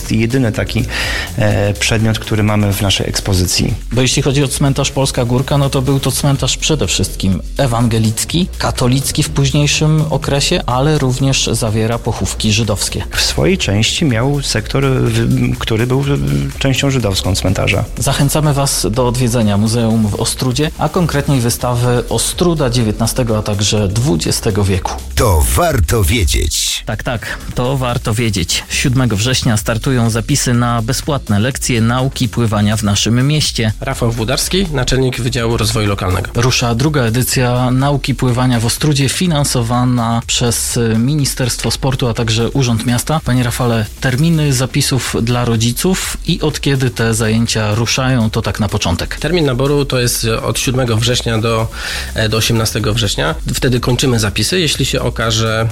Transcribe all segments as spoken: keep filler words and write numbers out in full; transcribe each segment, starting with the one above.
jest jedyny taki e, przedmiot, który mamy w naszej ekspozycji. Bo jeśli chodzi o cmentarz Polska Górka, no to był to cmentarz przede wszystkim ewangelicki, katolicki w późniejszym okresie, ale również zawiera pochówki żydowskie. W swojej części miał sektor, który był częścią żydowską cmentarza. Zachęcamy Was do odwiedzenia Muzeum w Ostródzie, a konkretniej wystawy Ostruda dziewiętnastego, a także dwudziestego wieku. To warto wiedzieć. Tak, tak, to warto wiedzieć. siódmego września startują zapisy na bezpłatne lekcje nauki pływania w naszym mieście. Rafał Włodarski, naczelnik Wydziału Rozwoju Lokalnego. Rusza druga edycja nauki pływania w Ostrudzie, finansowana przez Ministerstwo Sportu, a także Urząd Miasta. Panie Rafale, terminy zapisów dla rodziców i od kiedy te zajęcia ruszają, to tak na początek. Termin naboru to jest od siódmego września do, do osiemnastego września. Wtedy kończymy zapisy. Jeśli się okaże,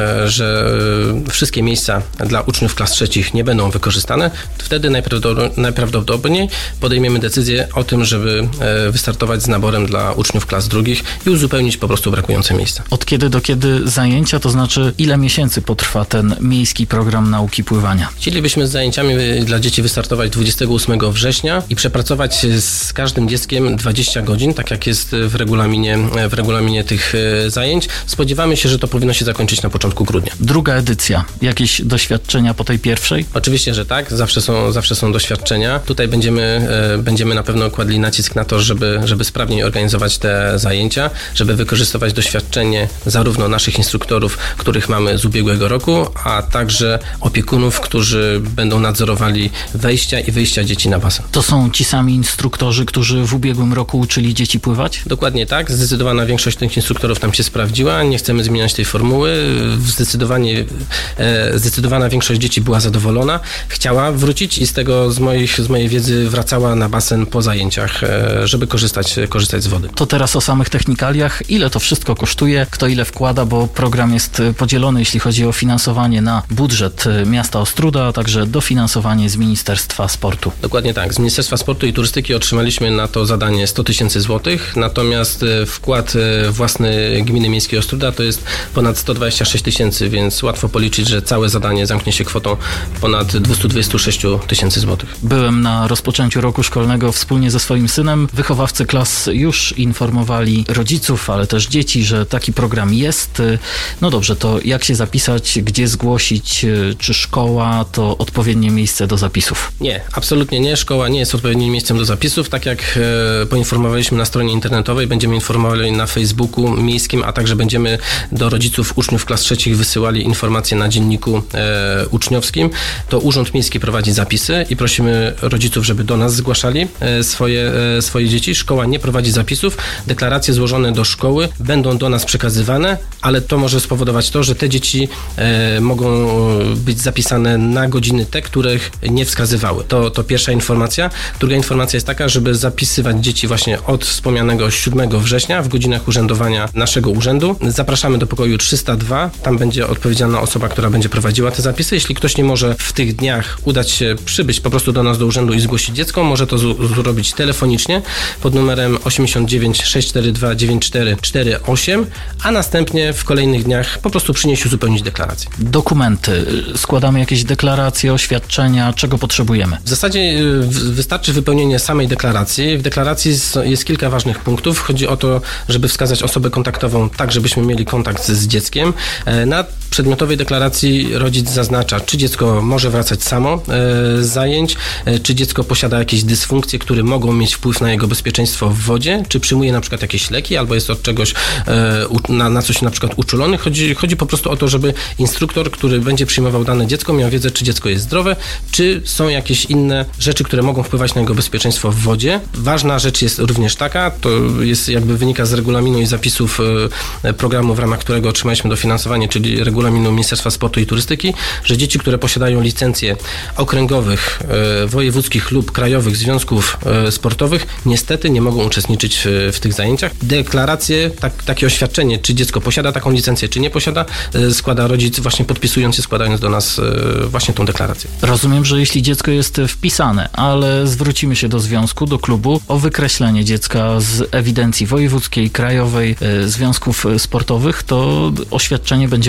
że wszystkie miejsca dla uczniów klas trzecich nie będą wykorzystane, wtedy najprawdopodobniej podejmiemy decyzję o tym, żeby wystartować z naborem dla uczniów klas drugich i uzupełnić po prostu brakujące miejsca. Od kiedy do kiedy zajęcia, to znaczy ile miesięcy potrwa ten miejski program nauki pływania? Chcielibyśmy z zajęciami dla dzieci wystartować dwudziestego ósmego września i przepracować z każdym dzieckiem dwadzieścia godzin, tak jak jest w regulaminie, w regulaminie tych zajęć. Spodziewamy się, że to powinno się zakończyć na początku grudnia. Druga edycja. Jakieś doświadczenia po tej pierwszej? Oczywiście, że tak. Zawsze są, zawsze są doświadczenia. Tutaj będziemy, będziemy na pewno kładli nacisk na to, żeby, żeby sprawniej organizować te zajęcia, żeby wykorzystywać doświadczenie zarówno naszych instruktorów, których mamy z ubiegłego roku, a także opiekunów, którzy będą nadzorowali wejścia i wyjścia dzieci na basen. To są ci sami instruktorzy, którzy w ubiegłym roku uczyli dzieci pływać? Dokładnie tak. Zdecydowana większość tych instruktorów nam się sprawdziła. Nie chcemy zmieniać tej formuły. Zdecydowanie, zdecydowana większość dzieci była zadowolona. Chciała wrócić i z tego, z, moich, z mojej wiedzy wracała na basen po zajęciach, żeby korzystać, korzystać z wody. To teraz o samych technikaliach. Ile to wszystko kosztuje? Kto ile wkłada? Bo program jest podzielony, jeśli chodzi o finansowanie na budżet miasta Ostróda, a także dofinansowanie z Ministerstwa Sportu. Dokładnie tak. Z Ministerstwa Sportu i Turystyki otrzymaliśmy na to zadanie sto tysięcy złotych, natomiast wkład własny Gminy Miejskiej Ostróda to jest ponad sto dwadzieścia sześć tysięcy, więc łatwo policzyć, że całe zadanie zamknie się kwotą ponad dwieście dwadzieścia sześć tysięcy złotych. Byłem na rozpoczęciu roku szkolnego wspólnie ze swoim synem. Wychowawcy klas już informowali rodziców, ale też dzieci, że taki program jest. No dobrze, to jak się zapisać, gdzie zgłosić, czy szkoła to odpowiednie miejsce do zapisów? Nie, absolutnie nie. Szkoła nie jest odpowiednim miejscem do zapisów. Tak jak e, poinformowaliśmy na stronie internetowej, będziemy informowali na Facebooku miejskim, a także będziemy do rodziców uczniów klas trzecich wysyłali informacje na dzienniku e, uczniowskim. To Urząd Miejski prowadzi zapisy i prosimy rodziców, żeby do nas zgłaszali e, swoje, e, swoje dzieci. Szkoła nie prowadzi zapisów. Deklaracje złożone do szkoły będą do nas przekazywane, ale to może spowodować to, że te dzieci e, mogą być zapisane na godziny te, których nie wskazywały. To, to pierwsza informacja. Druga informacja jest taka, żeby zapisywać dzieci właśnie od wspomnianego siódmego września w godzinach urzędowania naszego urzędu. Zapraszamy do pokoju trzysta dwa. Tam będzie odpowiedzialna osoba, która będzie prowadziła te zapisy. Jeśli ktoś nie może w tych dniach udać się, przybyć po prostu do nas do urzędu i zgłosić dziecko, może to z- zrobić telefonicznie pod numerem osiemdziesiąt dziewięć sześć cztery dwa dziewięć cztery cztery osiem, a następnie w kolejnych dniach po prostu przynieść i uzupełnić deklarację. Dokumenty. Składamy jakieś deklaracje, oświadczenia, czego potrzebujemy? W zasadzie wystarczy wypełnienie samej deklaracji. W deklaracji jest kilka ważnych punktów. Chodzi o to, żeby wskazać osobę kontaktową tak, żebyśmy mieli kontakt z dzieckiem. Na przedmiotowej deklaracji rodzic zaznacza, czy dziecko może wracać samo z zajęć, czy dziecko posiada jakieś dysfunkcje, które mogą mieć wpływ na jego bezpieczeństwo w wodzie, czy przyjmuje na przykład jakieś leki, albo jest od czegoś na, na coś na przykład uczulony. Chodzi, chodzi po prostu o to, żeby instruktor, który będzie przyjmował dane dziecko, miał wiedzę, czy dziecko jest zdrowe, czy są jakieś inne rzeczy, które mogą wpływać na jego bezpieczeństwo w wodzie. Ważna rzecz jest również taka, to jest jakby wynika z regulaminu i zapisów programu, w ramach którego otrzymaliśmy dofinansowanie, czyli regulaminu Ministerstwa Sportu i Turystyki, że dzieci, które posiadają licencje okręgowych, wojewódzkich lub krajowych związków sportowych, niestety nie mogą uczestniczyć w, w tych zajęciach. Deklaracje, tak, takie oświadczenie, czy dziecko posiada taką licencję, czy nie posiada, składa rodzic właśnie podpisując się, składając do nas właśnie tą deklarację. Rozumiem, że jeśli dziecko jest wpisane, ale zwrócimy się do związku, do klubu o wykreślenie dziecka z ewidencji wojewódzkiej, krajowej, związków sportowych, to oświadczenie będzie ważne.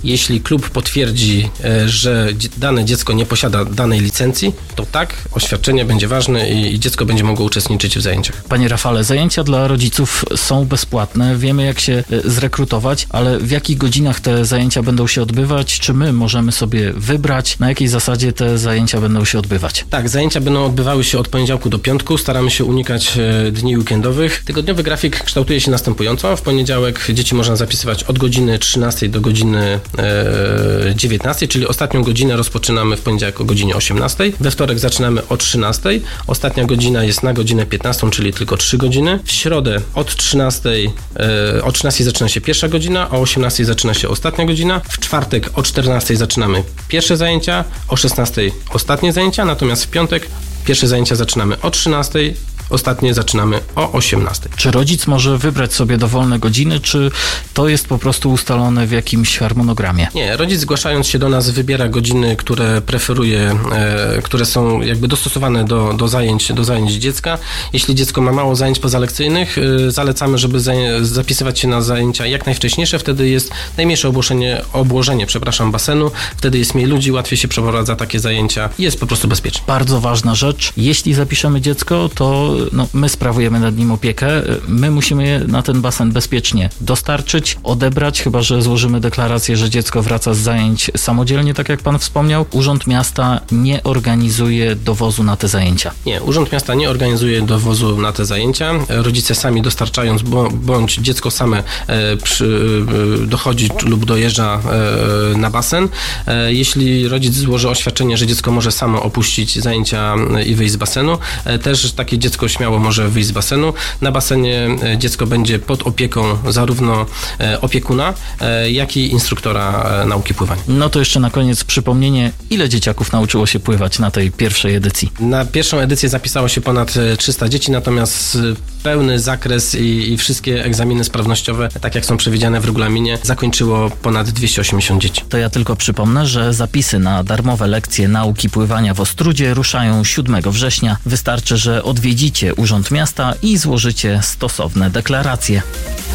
Jeśli klub potwierdzi, że dane dziecko nie posiada danej licencji, to tak, oświadczenie będzie ważne i dziecko będzie mogło uczestniczyć w zajęciach. Panie Rafale, zajęcia dla rodziców są bezpłatne. Wiemy, jak się zrekrutować, ale w jakich godzinach te zajęcia będą się odbywać? Czy my możemy sobie wybrać, na jakiej zasadzie te zajęcia będą się odbywać? Tak, zajęcia będą odbywały się od poniedziałku do piątku. Staramy się unikać dni weekendowych. Tygodniowy grafik kształtuje się następująco. W poniedziałek dzieci można zapisywać od godziny trzynastej do godziny dziewiętnastej, czyli ostatnią godzinę rozpoczynamy w poniedziałek o godzinie osiemnastej. We wtorek zaczynamy o trzynastej. Ostatnia godzina jest na godzinę piętnastą, czyli tylko trzy godziny. W środę od trzynastej, e, o trzynastej zaczyna się pierwsza godzina, o osiemnastej zaczyna się ostatnia godzina. W czwartek o czternastej zaczynamy pierwsze zajęcia, o szesnastej ostatnie zajęcia, natomiast w piątek pierwsze zajęcia zaczynamy o trzynastej, ostatnie zaczynamy o osiemnastej. Czy rodzic może wybrać sobie dowolne godziny, czy to jest po prostu ustalone w jakimś harmonogramie? Nie, rodzic zgłaszając się do nas wybiera godziny, które preferuje, e, które są jakby dostosowane do, do, zajęć, do zajęć dziecka. Jeśli dziecko ma mało zajęć pozalekcyjnych, e, zalecamy, żeby za, zapisywać się na zajęcia jak najwcześniejsze, wtedy jest najmniejsze obłożenie, obłożenie przepraszam, basenu, wtedy jest mniej ludzi, łatwiej się przeprowadza takie zajęcia i jest po prostu bezpiecznie. Bardzo ważna rzecz. Jeśli zapiszemy dziecko, to no, my sprawujemy nad nim opiekę. My musimy je na ten basen bezpiecznie dostarczyć, odebrać, chyba że złożymy deklarację, że dziecko wraca z zajęć samodzielnie, tak jak pan wspomniał. Urząd Miasta nie organizuje dowozu na te zajęcia. Nie, Urząd Miasta nie organizuje dowozu na te zajęcia. Rodzice sami dostarczając, bądź dziecko same e, przy, e, dochodzi lub dojeżdża e, na basen. E, jeśli rodzic złoży oświadczenie, że dziecko może samo opuścić zajęcia i wyjść z basenu, e, też takie dziecko śmiało może wyjść z basenu. Na basenie dziecko będzie pod opieką zarówno opiekuna, jak i instruktora nauki pływania. No to jeszcze na koniec przypomnienie, ile dzieciaków nauczyło się pływać na tej pierwszej edycji? Na pierwszą edycję zapisało się ponad trzysta dzieci, natomiast pełny zakres i, i wszystkie egzaminy sprawnościowe, tak jak są przewidziane w regulaminie, zakończyło ponad dwieście osiemdziesiąt dzieci. To ja tylko przypomnę, że zapisy na darmowe lekcje nauki pływania w Ostródzie ruszają siódmego września. Wystarczy, że odwiedzicie Urząd Miasta i złożycie stosowne deklaracje.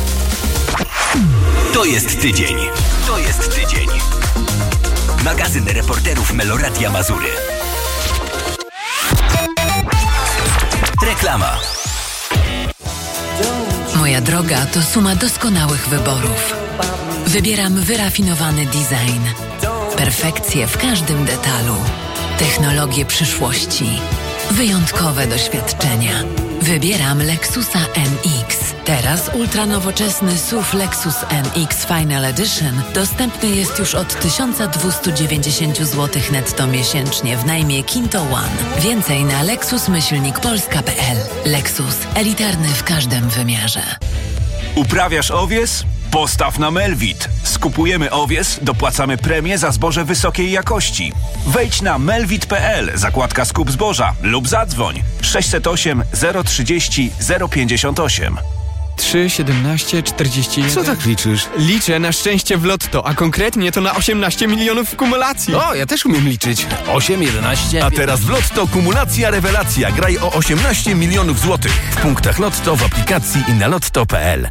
To jest tydzień. To jest tydzień. Magazyn reporterów Meloradia Mazury. Reklama. Moja droga to suma doskonałych wyborów. Wybieram wyrafinowany design. Perfekcję w każdym detalu. Technologie przyszłości. Wyjątkowe doświadczenia. Wybieram Lexusa N X. Teraz ultranowoczesny S U V Lexus N X Final Edition dostępny jest już od tysiąc dwieście dziewięćdziesiąt złotych netto miesięcznie w najmie Kinto One. Więcej na lexus myślnik polska kropka p l. Lexus. Elitarny w każdym wymiarze. Uprawiasz owies? Postaw na Melvit. Skupujemy owies, dopłacamy premię za zboże wysokiej jakości. Wejdź na melvit kropka p l, zakładka skup zboża lub zadzwoń sześćset osiem zero trzydzieści zero pięćdziesiąt osiem. trzy, siedemnaście, czterdzieści jeden. Co tak liczysz? Liczę na szczęście w lotto, a konkretnie to na osiemnaście milionów w kumulacji. O, ja też umiem liczyć. osiem, jedenaście. A teraz w Lotto kumulacja rewelacja. Graj o osiemnaście milionów złotych. W punktach Lotto, w aplikacji i na lotto kropka p l.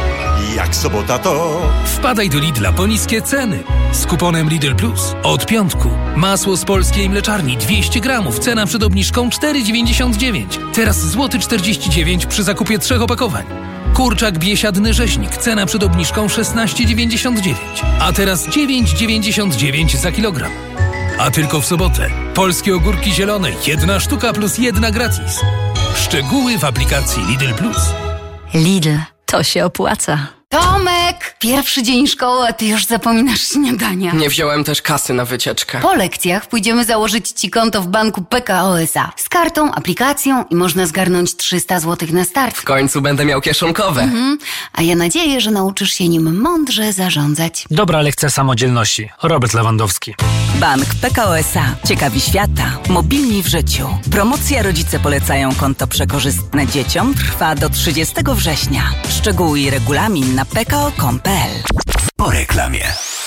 Jak sobota to... Wpadaj do Lidla po niskie ceny. Z kuponem Lidl Plus. Od piątku. Masło z polskiej mleczarni dwieście gramów. Cena przed obniżką cztery dziewięćdziesiąt dziewięć. Teraz złoty czterdzieści dziewięć przy zakupie trzech opakowań. Kurczak biesiadny rzeźnik. Cena przed obniżką szesnaście dziewięćdziesiąt dziewięć. A teraz dziewięć dziewięćdziesiąt dziewięć za kilogram. A tylko w sobotę. Polskie ogórki zielone. Jedna sztuka plus jedna gratis. Szczegóły w aplikacji Lidl Plus. Lidl. To się opłaca. Tomek! Pierwszy dzień szkoły, a ty już zapominasz śniadania. Nie wziąłem też kasy na wycieczkę. Po lekcjach pójdziemy założyć ci konto w banku P K O S A. Z kartą, aplikacją i można zgarnąć trzysta złotych na start. W końcu będę miał kieszonkowe. Mhm. A ja nadzieję, że nauczysz się nim mądrze zarządzać. Dobra lekcja samodzielności. Robert Lewandowski. Bank P K O S A. Ciekawi świata. Mobilni w życiu. Promocja Rodzice polecają konto przekorzystne dzieciom trwa do trzydziestego września. Szczegóły i regulamin na p k o kropka com kropka p l. Po reklamie.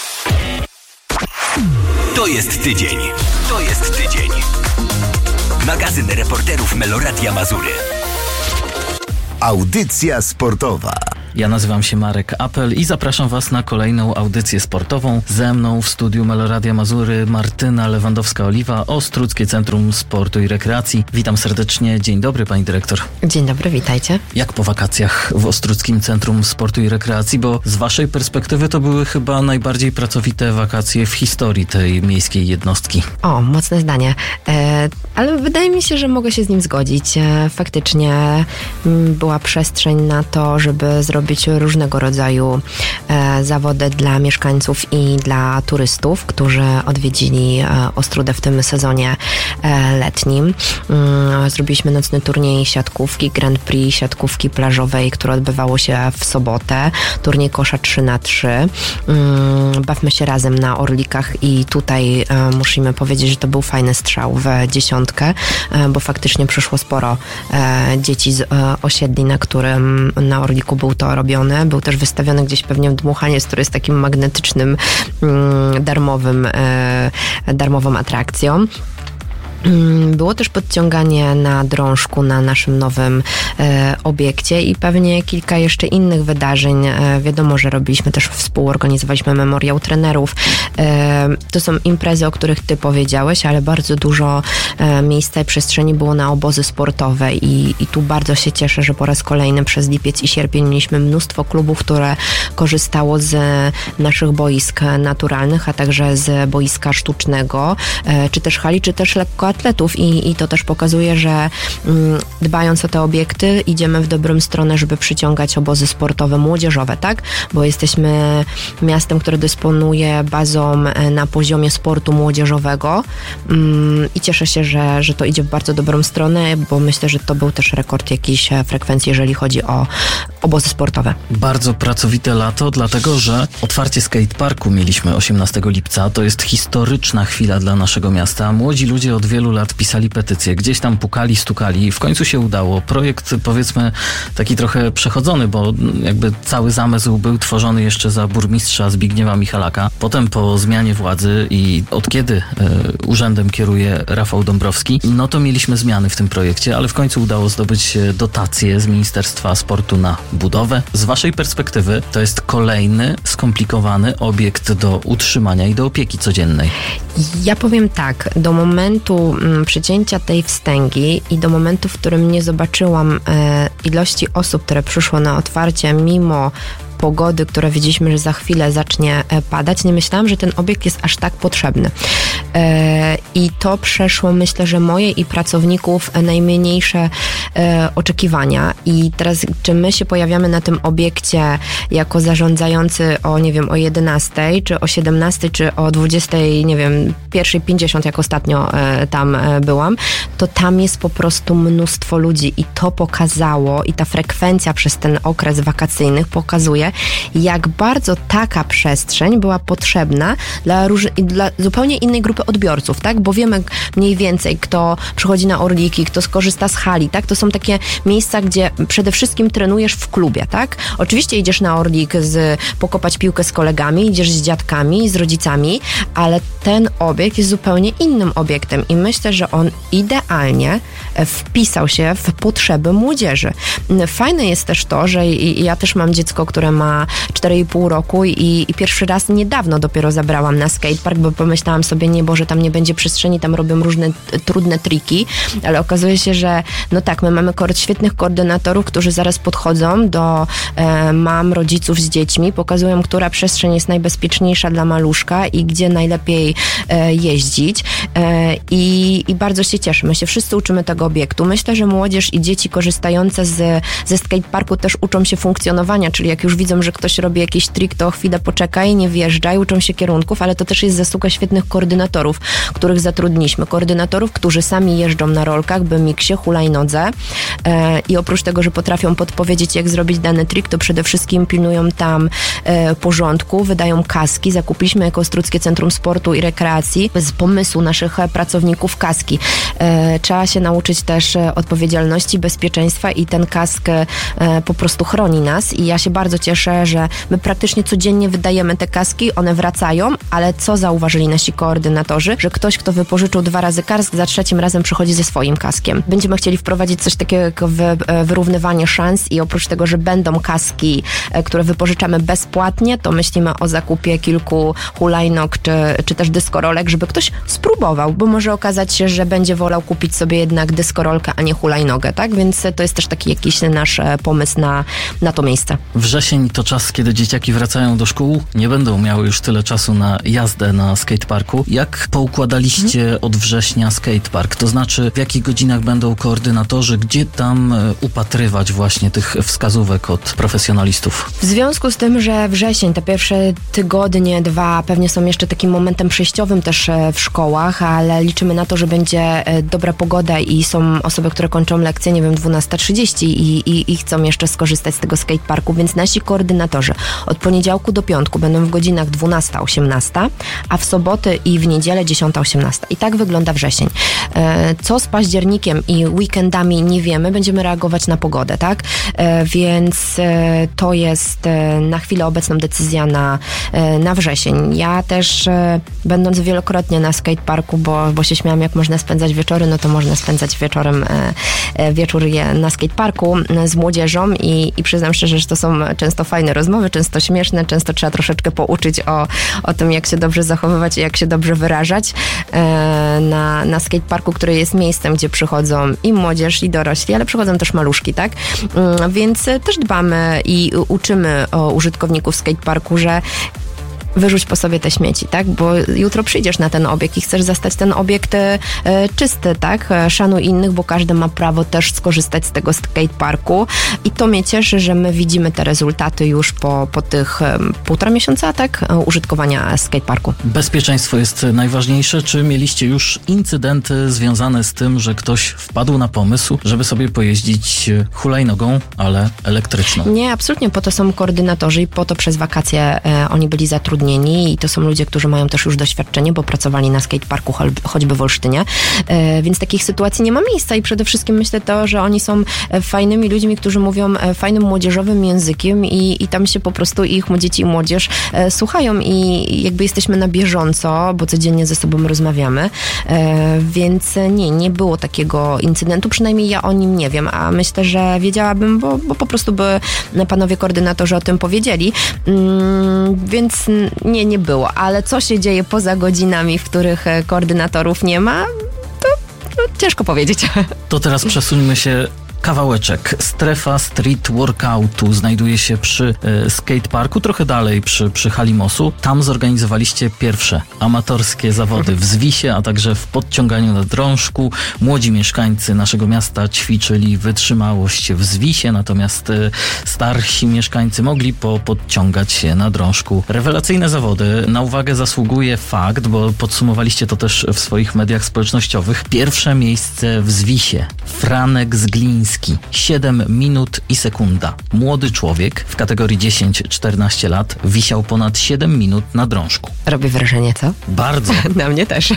To jest tydzień. To jest tydzień. Magazyn reporterów Meloradia Mazury. Audycja sportowa. Ja nazywam się Marek Apel i zapraszam Was na kolejną audycję sportową. Ze mną w studiu Meloradia Mazury Martyna Lewandowska-Oliwa, Ostródzkie Centrum Sportu i Rekreacji. Witam serdecznie. Dzień dobry, pani dyrektor. Dzień dobry, witajcie. Jak po wakacjach w Ostródzkim Centrum Sportu i Rekreacji? Bo z waszej perspektywy to były chyba najbardziej pracowite wakacje w historii tej miejskiej jednostki. O, mocne zdanie. E, ale wydaje mi się, że mogę się z nim zgodzić. E, faktycznie m, była przestrzeń na to, żeby zrobić różnego rodzaju e, zawody dla mieszkańców i dla turystów, którzy odwiedzili e, Ostródę w tym sezonie e, letnim. E, zrobiliśmy nocny turniej siatkówki, Grand Prix siatkówki plażowej, które odbywało się w sobotę. Turniej kosza trzy na trzy. E, bawmy się razem na Orlikach i tutaj e, musimy powiedzieć, że to był fajny strzał w dziesiątkę, e, bo faktycznie przyszło sporo e, dzieci z e, osiedli, na którym na Orliku był to robione. Był też wystawiony gdzieś pewnie w Dmuchaniec, który jest takim magnetycznym, mm, darmowym, e, darmową atrakcją. Było też podciąganie na drążku na naszym nowym e, obiekcie i pewnie kilka jeszcze innych wydarzeń. E, wiadomo, że robiliśmy też, współorganizowaliśmy memoriał trenerów. E, to są imprezy, o których ty powiedziałeś, ale bardzo dużo e, miejsca i przestrzeni było na obozy sportowe i, i tu bardzo się cieszę, że po raz kolejny przez lipiec i sierpień mieliśmy mnóstwo klubów, które korzystało z naszych boisk naturalnych, a także z boiska sztucznego, e, czy też hali, czy też lekko atletów i, i to też pokazuje, że mm, dbając o te obiekty idziemy w dobrą stronę, żeby przyciągać obozy sportowe młodzieżowe, tak? Bo jesteśmy miastem, które dysponuje bazą na poziomie sportu młodzieżowego mm, i cieszę się, że, że to idzie w bardzo dobrą stronę, bo myślę, że to był też rekord jakiejś frekwencji, jeżeli chodzi o obozy sportowe. Bardzo pracowite lato, dlatego że otwarcie skateparku mieliśmy osiemnastego lipca. To jest historyczna chwila dla naszego miasta. Młodzi ludzie od wielu lat pisali petycje, gdzieś tam pukali, stukali i w końcu się udało. Projekt, powiedzmy, taki trochę przechodzony, bo jakby cały zamysł był tworzony jeszcze za burmistrza Zbigniewa Michalaka. Potem po zmianie władzy i od kiedy y, urzędem kieruje Rafał Dąbrowski, no to mieliśmy zmiany w tym projekcie, ale w końcu udało zdobyć dotacje z Ministerstwa Sportu na budowę. Z waszej perspektywy to jest kolejny skomplikowany obiekt do utrzymania i do opieki codziennej. Ja powiem tak, do momentu m, przycięcia tej wstęgi i do momentu, w którym nie zobaczyłam e, ilości osób, które przyszło na otwarcie, mimo pogody, które widzieliśmy, że za chwilę zacznie padać, nie myślałam, że ten obiekt jest aż tak potrzebny. E, I to przeszło, myślę, że moje i pracowników najmniejsze e, oczekiwania. I teraz, czy my się pojawiamy na tym obiekcie jako zarządzający o, nie wiem, o jedenastej, czy o siedemnastej, czy o dwudziestej, nie wiem, pierwszej pięćdziesiąt, jak ostatnio e, tam e, byłam, to tam jest po prostu mnóstwo ludzi i to pokazało i ta frekwencja przez ten okres wakacyjny pokazuje, jak bardzo taka przestrzeń była potrzebna dla, róż- dla zupełnie innej grupy odbiorców, tak? Bo wiemy mniej więcej, kto przychodzi na Orliki, kto skorzysta z hali, tak? To są takie miejsca, gdzie przede wszystkim trenujesz w klubie, tak? Oczywiście idziesz na Orlik z, pokopać piłkę z kolegami, idziesz z dziadkami, z rodzicami, ale ten obiekt jest zupełnie innym obiektem i myślę, że on idealnie wpisał się w potrzeby młodzieży. Fajne jest też to, że ja też mam dziecko, które ma cztery i pół roku i, i pierwszy raz niedawno dopiero zabrałam na skatepark, bo pomyślałam sobie, nie, Boże, tam nie będzie przestrzeni, tam robią różne t- trudne triki, ale okazuje się, że no tak, my mamy ko- świetnych koordynatorów, którzy zaraz podchodzą do e, mam, rodziców z dziećmi, pokazują, która przestrzeń jest najbezpieczniejsza dla maluszka i gdzie najlepiej e, jeździć e, i, i bardzo się cieszę. My się wszyscy uczymy tego obiektu. Myślę, że młodzież i dzieci korzystające z, ze skateparku też uczą się funkcjonowania, czyli jak już widzą, że ktoś robi jakiś trik, to chwilę poczekaj, nie wjeżdżaj, uczą się kierunków, ale to też jest zasługa świetnych koordynatorów, których zatrudniliśmy. Koordynatorów, którzy sami jeżdżą na rolkach, bemiksie, hulajnodze e, i oprócz tego, że potrafią podpowiedzieć, jak zrobić dany trik, to przede wszystkim pilnują tam e, porządku, wydają kaski. Zakupiliśmy jako Ostródzkie Centrum Sportu i Rekreacji z pomysłu naszych pracowników kaski. E, trzeba się nauczyć też odpowiedzialności, bezpieczeństwa i ten kask e, po prostu chroni nas i ja się bardzo cieszę, że my praktycznie codziennie wydajemy te kaski, one wracają, ale co zauważyli nasi koordynatorzy, że ktoś, kto wypożyczył dwa razy kask, za trzecim razem przychodzi ze swoim kaskiem. Będziemy chcieli wprowadzić coś coś takiego jak wy, wyrównywanie szans i oprócz tego, że będą kaski, które wypożyczamy bezpłatnie, to myślimy o zakupie kilku hulajnóg czy, czy też dyskorolek, żeby ktoś spróbował, bo może okazać się, że będzie wolał kupić sobie jednak dyskorolkę, a nie hulajnogę, tak? Więc to jest też taki jakiś nasz pomysł na, na to miejsce. Wrzesień to czas, kiedy dzieciaki wracają do szkół, nie będą miały już tyle czasu na jazdę na skateparku. Jak poukładaliście hmm. od września skatepark? To znaczy, w jakich godzinach będą koordynatorzy, gdzie tam upatrywać właśnie tych wskazówek od profesjonalistów? W związku z tym, że wrzesień, te pierwsze tygodnie, dwa, pewnie są jeszcze takim momentem przejściowym też w szkołach, ale liczymy na to, że będzie dobra pogoda i są osoby, które kończą lekcje, nie wiem, dwunasta trzydzieści i, i, i chcą jeszcze skorzystać z tego skateparku, więc nasi koordynatorzy od poniedziałku do piątku będą w godzinach dwunasta osiemnasta, a w soboty i w niedzielę dziesiąta osiemnasta. I tak wygląda wrzesień. Co z październikiem i weekendami nie wiemy, będziemy reagować na pogodę, tak? Więc to jest na chwilę obecną decyzja na, na wrzesień. Ja też będąc wielokrotnie na skateparku, bo, bo się śmiałam, jak można spędzać wieczory, no to można spędzać wieczorem wieczór na skateparku z młodzieżą i, i przyznam szczerze, że to są często fajne rozmowy, często śmieszne, często trzeba troszeczkę pouczyć o, o tym, jak się dobrze zachowywać i jak się dobrze wyrażać na, na skateparku, który jest miejscem, gdzie przychodzą i młodzież, i dorośli, ale przychodzą też maluszki, tak? Więc też dbamy i uczymy o użytkowników skateparku, że wyrzuć po sobie te śmieci, tak? Bo jutro przyjdziesz na ten obiekt i chcesz zastać ten obiekt e, czysty, tak? Szanuj innych, bo każdy ma prawo też skorzystać z tego skateparku i to mnie cieszy, że my widzimy te rezultaty już po, po tych e, półtora miesiąca, tak? E, użytkowania skateparku. Bezpieczeństwo jest najważniejsze. Czy mieliście już incydenty związane z tym, że ktoś wpadł na pomysł, żeby sobie pojeździć hulajnogą, ale elektryczną? Nie, absolutnie. Po to są koordynatorzy i po to przez wakacje e, oni byli zatrudnieni i to są ludzie, którzy mają też już doświadczenie, bo pracowali na skateparku choćby w Olsztynie, więc takich sytuacji nie ma miejsca i przede wszystkim myślę to, że oni są fajnymi ludźmi, którzy mówią fajnym młodzieżowym językiem i, i tam się po prostu ich dzieci i młodzież słuchają i jakby jesteśmy na bieżąco, bo codziennie ze sobą rozmawiamy, więc nie, nie było takiego incydentu, przynajmniej ja o nim nie wiem, a myślę, że wiedziałabym, bo, bo po prostu by panowie koordynatorzy o tym powiedzieli, więc nie, nie było, ale co się dzieje poza godzinami, w których koordynatorów nie ma, to, to ciężko powiedzieć. To teraz przesuńmy się kawałeczek. Strefa street workoutu znajduje się przy e, skateparku, trochę dalej przy, przy Halimosu. Tam zorganizowaliście pierwsze amatorskie zawody w zwisie, a także w podciąganiu na drążku. Młodzi mieszkańcy naszego miasta ćwiczyli wytrzymałość w zwisie, natomiast e, starsi mieszkańcy mogli popodciągać się na drążku. Rewelacyjne zawody. Na uwagę zasługuje fakt, bo podsumowaliście to też w swoich mediach społecznościowych. Pierwsze miejsce w zwisie. Franek z Glińska. siedem minut i sekunda. Młody człowiek w kategorii dziesięć czternaście lat wisiał ponad siedem minut na drążku. Robi wrażenie, co? Bardzo. Na mnie też.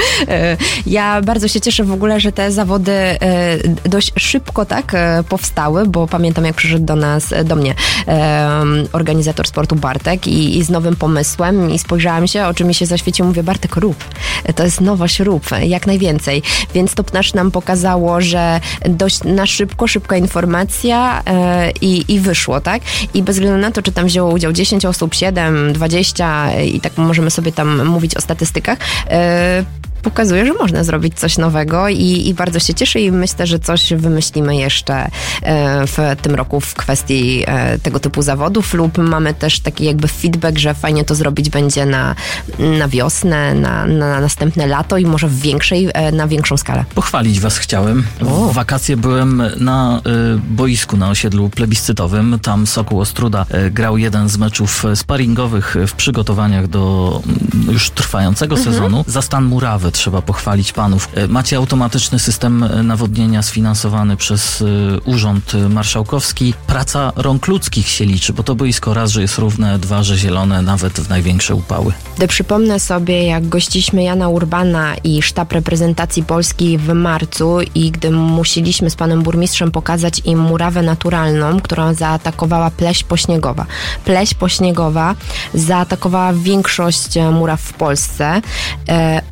Ja bardzo się cieszę w ogóle, że te zawody dość szybko tak powstały, bo pamiętam, jak przyszedł do nas, do mnie organizator sportu Bartek i, i z nowym pomysłem i spojrzałam się, oczy mi się zaświeciło, mówię, Bartek, rób. To jest nowość, rób. Jak najwięcej. Więc to nasz nam pokazało, że dość na szybko, szybka informacja e, i, i wyszło, tak? I bez względu na to, czy tam wzięło udział dziesięć osób, siedem, dwadzieścia i tak możemy sobie tam mówić o statystykach, e, pokazuje, że można zrobić coś nowego i, i bardzo się cieszę i myślę, że coś wymyślimy jeszcze w tym roku w kwestii tego typu zawodów lub mamy też taki jakby feedback, że fajnie to zrobić będzie na, na wiosnę, na, na następne lato i może w większej, na większą skalę. Pochwalić was chciałem. W wakacje byłem na y, boisku na osiedlu plebiscytowym. Tam Sokół Ostróda y, grał jeden z meczów sparingowych w przygotowaniach do y, już trwającego mhm. sezonu. Za stan murawy trzeba pochwalić panów. Macie automatyczny system nawodnienia sfinansowany przez Urząd Marszałkowski. Praca rąk ludzkich się liczy, bo to boisko raz, że jest równe, dwa, że zielone, nawet w największe upały. Gdy przypomnę sobie, jak gościliśmy Jana Urbana i sztab reprezentacji Polski w marcu i gdy musieliśmy z panem burmistrzem pokazać im murawę naturalną, którą zaatakowała pleść pośniegowa. Pleść pośniegowa zaatakowała większość muraw w Polsce. E, oczy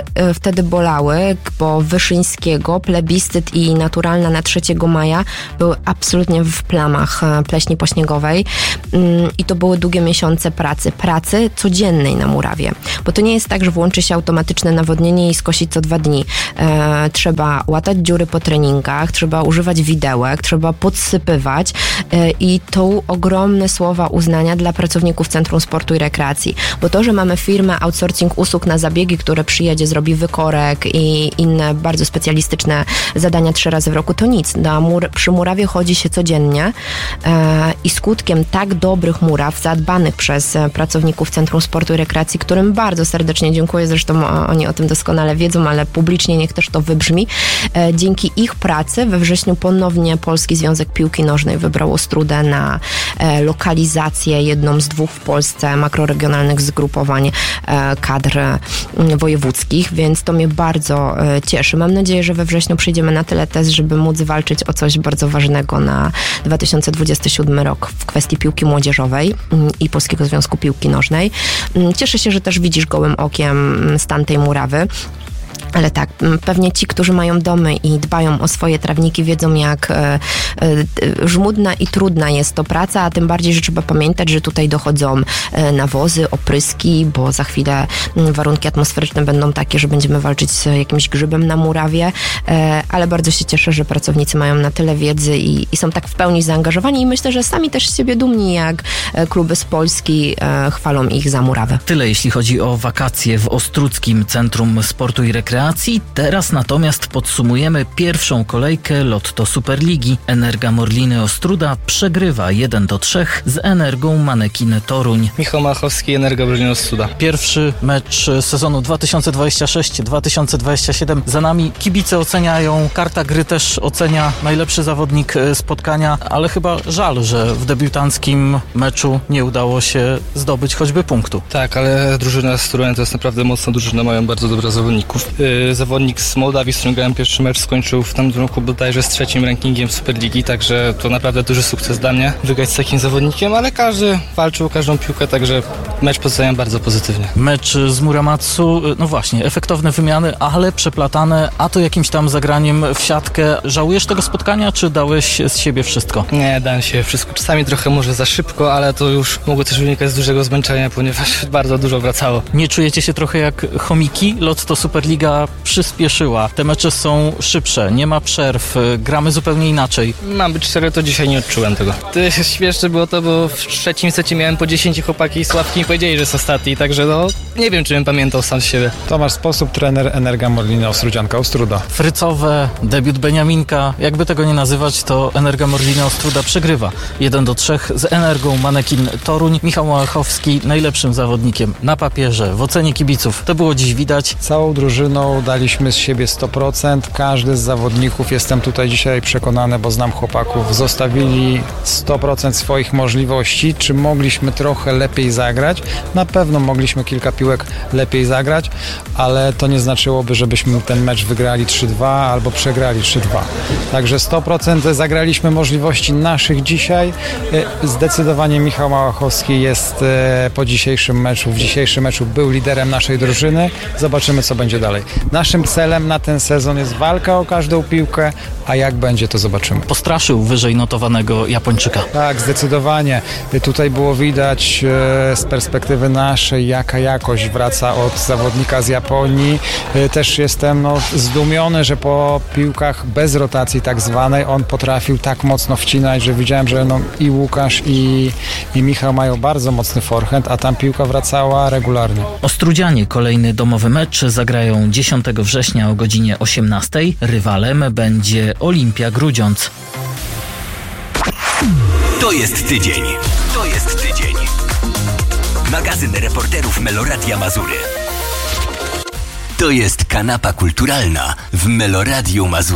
y, wtedy bolały, bo Wyszyńskiego, plebiscyt i naturalna na trzeciego maja były absolutnie w plamach y, pleśni pośniegowej y, i to były długie miesiące pracy, pracy codziennej na murawie, bo to nie jest tak, że włączy się automatyczne nawodnienie i skosi co dwa dni. Y, trzeba łatać dziury po treningach, trzeba używać widełek, trzeba podsypywać y, i to ogromne słowa uznania dla pracowników Centrum Sportu i Rekreacji, bo to, że mamy firmę outsourcing usług na zabiegi, które przyjedzie, zrobi wykorek i inne bardzo specjalistyczne zadania trzy razy w roku, to nic. Na mur, przy murawie chodzi się codziennie e, i skutkiem tak dobrych muraw, zadbanych przez pracowników Centrum Sportu i Rekreacji, którym bardzo serdecznie dziękuję, zresztą oni o tym doskonale wiedzą, ale publicznie niech też to wybrzmi. E, dzięki ich pracy we wrześniu ponownie Polski Związek Piłki Nożnej wybrał Ostródę na e, lokalizację, jedną z dwóch w Polsce makroregionalnych zgrupowań e, kadr e, wojewódzkich, więc to mnie bardzo e, cieszy. Mam nadzieję, że we wrześniu przyjdziemy na tyle test, żeby móc walczyć o coś bardzo ważnego na dwa tysiące dwudziesty siódmy rok w kwestii piłki młodzieżowej m, i Polskiego Związku Piłki Nożnej. M, cieszę się, że też widzisz gołym okiem stan tej murawy. Ale tak, pewnie ci, którzy mają domy i dbają o swoje trawniki, wiedzą, jak e, e, żmudna i trudna jest to praca, a tym bardziej, że trzeba pamiętać, że tutaj dochodzą e, nawozy, opryski, bo za chwilę m, warunki atmosferyczne będą takie, że będziemy walczyć z jakimś grzybem na murawie, e, ale bardzo się cieszę, że pracownicy mają na tyle wiedzy i, i są tak w pełni zaangażowani i myślę, że sami też z siebie dumni, jak e, kluby z Polski e, chwalą ich za murawę. Tyle jeśli chodzi o wakacje w Ostródzkim Centrum Sportu i Rekreacji. Teraz natomiast podsumujemy pierwszą kolejkę Lotto Superligi. Energa Morliny Ostróda przegrywa jeden do trzech z Energą Manekin Toruń. Michał Machowski, Energa Morliny Ostróda. Pierwszy mecz sezonu dwa tysiące dwudziesty szósty dwa tysiące dwudziesty siódmy za nami. Kibice oceniają, karta gry też ocenia najlepszy zawodnik spotkania, ale chyba żal, że w debiutanckim meczu nie udało się zdobyć choćby punktu. Tak, ale drużyna z Toruniem to jest naprawdę mocna drużyna, mają bardzo dobrych zawodników. Zawodnik z Mołdawii, z którym grałem pierwszy mecz, skończył w tamtym roku bodajże z trzecim rankingiem Superligi, także to naprawdę duży sukces dla mnie wygrać z takim zawodnikiem, ale każdy walczył o każdą piłkę, także mecz oceniam bardzo pozytywnie. Mecz z Muramatsu, no właśnie, efektowne wymiany, ale przeplatane, a to jakimś tam zagraniem w siatkę. Żałujesz tego spotkania, czy dałeś z siebie wszystko? Nie, dałem się wszystko. Czasami trochę może za szybko, ale to już mogło też wynikać z dużego zmęczenia, ponieważ bardzo dużo wracało. Nie czujecie się trochę jak chomiki? Lotto Superliga przyspieszyła. Te mecze są szybsze, nie ma przerw, gramy zupełnie inaczej. Mam być szczery, to dzisiaj nie odczułem tego. To śmieszne było to, bo w trzecim secie miałem po dziesięć chłopaki i Sławki mi powiedzieli, że jest ostatni, także no nie wiem, czy bym pamiętał sam z siebie. Tomasz Sposób, trener Energa Morliny Ostródzianka Ostróda. Frycowe, debiut Beniaminka, jakby tego nie nazywać, to Energa Morliny Ostróda przegrywa jeden do trzech z Energą Manekin Toruń. Michał Małachowski najlepszym zawodnikiem na papierze, w ocenie kibiców. To było dziś widać. Całą drużyną daliśmy z siebie sto procent. Każdy z zawodników, jestem tutaj dzisiaj przekonany, bo znam chłopaków, zostawili sto procent swoich możliwości. Czy mogliśmy trochę lepiej zagrać? Na pewno mogliśmy kilka piłek lepiej zagrać, ale to nie znaczyłoby, żebyśmy ten mecz wygrali trzy dwa albo przegrali trzy dwa. Także sto procent zagraliśmy możliwości naszych dzisiaj. Zdecydowanie Michał Małachowski jest po dzisiejszym meczu, w dzisiejszym meczu był liderem naszej drużyny. Zobaczymy, co będzie dalej. Naszym celem na ten sezon jest walka o każdą piłkę, a jak będzie, to zobaczymy. Postraszył wyżej notowanego Japończyka. Tak, zdecydowanie. Tutaj było widać e, z perspektywy naszej, jaka jakość wraca od zawodnika z Japonii. E, też jestem no, zdumiony, że po piłkach bez rotacji tak zwanej on potrafił tak mocno wcinać, że widziałem, że no, i Łukasz i, i Michał mają bardzo mocny forehand, a tam piłka wracała regularnie. Ostródzianie kolejny domowy mecz zagrają dziesiątego września o godzinie osiemnastej. Rywalem będzie Olimpia Grudziądz. To jest tydzień. To jest tydzień. Magazyn reporterów Meloradia Mazury. To jest kanapa kulturalna w Meloradiu Mazury.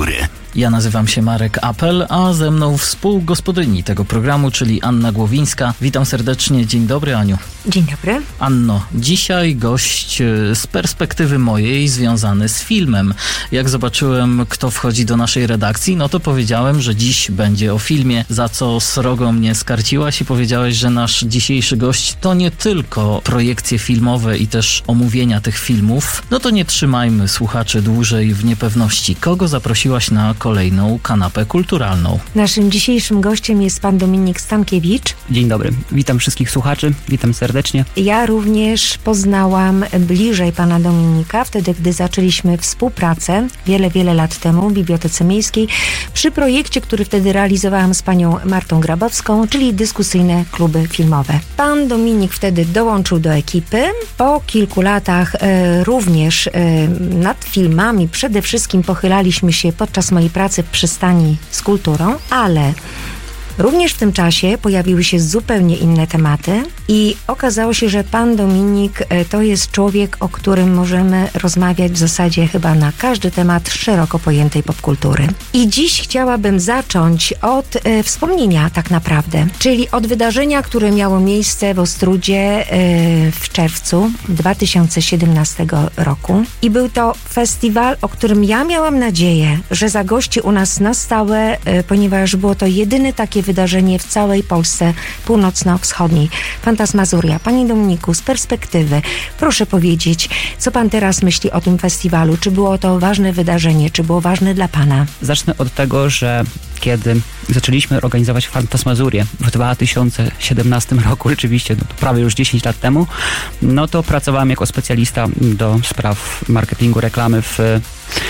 Ja nazywam się Marek Apel, a ze mną współgospodyni tego programu, czyli Anna Głowińska. Witam serdecznie. Dzień dobry, Aniu. Dzień dobry. Anno, dzisiaj gość z perspektywy mojej związany z filmem. Jak zobaczyłem, kto wchodzi do naszej redakcji, no to powiedziałem, że dziś będzie o filmie, za co srogo mnie skarciłaś i powiedziałeś, że nasz dzisiejszy gość to nie tylko projekcje filmowe i też omówienia tych filmów. No to nie trzymajmy słuchaczy dłużej w niepewności. Kogo zaprosiłaś na kolejną kanapę kulturalną? Naszym dzisiejszym gościem jest pan Dominik Stankiewicz. Dzień dobry. Witam wszystkich słuchaczy. Witam serdecznie. Ja również poznałam bliżej pana Dominika wtedy, gdy zaczęliśmy współpracę wiele, wiele lat temu w Bibliotece Miejskiej przy projekcie, który wtedy realizowałam z panią Martą Grabowską, czyli dyskusyjne kluby filmowe. Pan Dominik wtedy dołączył do ekipy. Po kilku latach e, również e, nad filmami przede wszystkim pochylaliśmy się podczas mojej pracy w przystani z kulturą, ale również w tym czasie pojawiły się zupełnie inne tematy i okazało się, że pan Dominik to jest człowiek, o którym możemy rozmawiać w zasadzie chyba na każdy temat szeroko pojętej popkultury. I dziś chciałabym zacząć od e, wspomnienia tak naprawdę, czyli od wydarzenia, które miało miejsce w Ostródzie e, w czerwcu dwa tysiące siedemnastego roku. I był to festiwal, o którym ja miałam nadzieję, że zagości u nas na stałe, e, ponieważ było to jedyne takie wydarzenie w całej Polsce północno-wschodniej. Fantasmazuria. Panie Dominiku, z perspektywy, proszę powiedzieć, co pan teraz myśli o tym festiwalu? Czy było to ważne wydarzenie? Czy było ważne dla pana? Zacznę od tego, że kiedy zaczęliśmy organizować Fantasmazurię w dwa tysiące siedemnastym roku, rzeczywiście no to prawie już dziesięć lat temu, no to pracowałem jako specjalista do spraw marketingu, reklamy w e,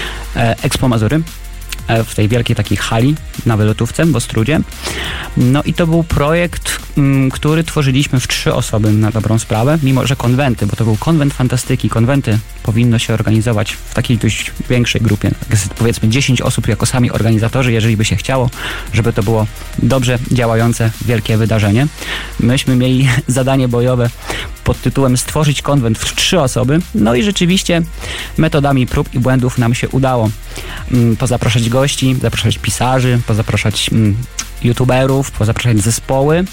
Expo Mazury, w tej wielkiej takiej hali na wylotówce w Ostródzie. No i to był projekt, m, który tworzyliśmy w trzy osoby na dobrą sprawę, mimo że konwenty, bo to był konwent fantastyki, konwenty powinno się organizować w takiej dość większej grupie, powiedzmy dziesięć osób jako sami organizatorzy, jeżeli by się chciało, żeby to było dobrze działające, wielkie wydarzenie. Myśmy mieli zadanie bojowe pod tytułem stworzyć konwent w trzy osoby, no i rzeczywiście metodami prób i błędów nam się udało mm, pozapraszać gości, zapraszać pisarzy, pozapraszać mm, youtuberów, pozapraszać zespoły,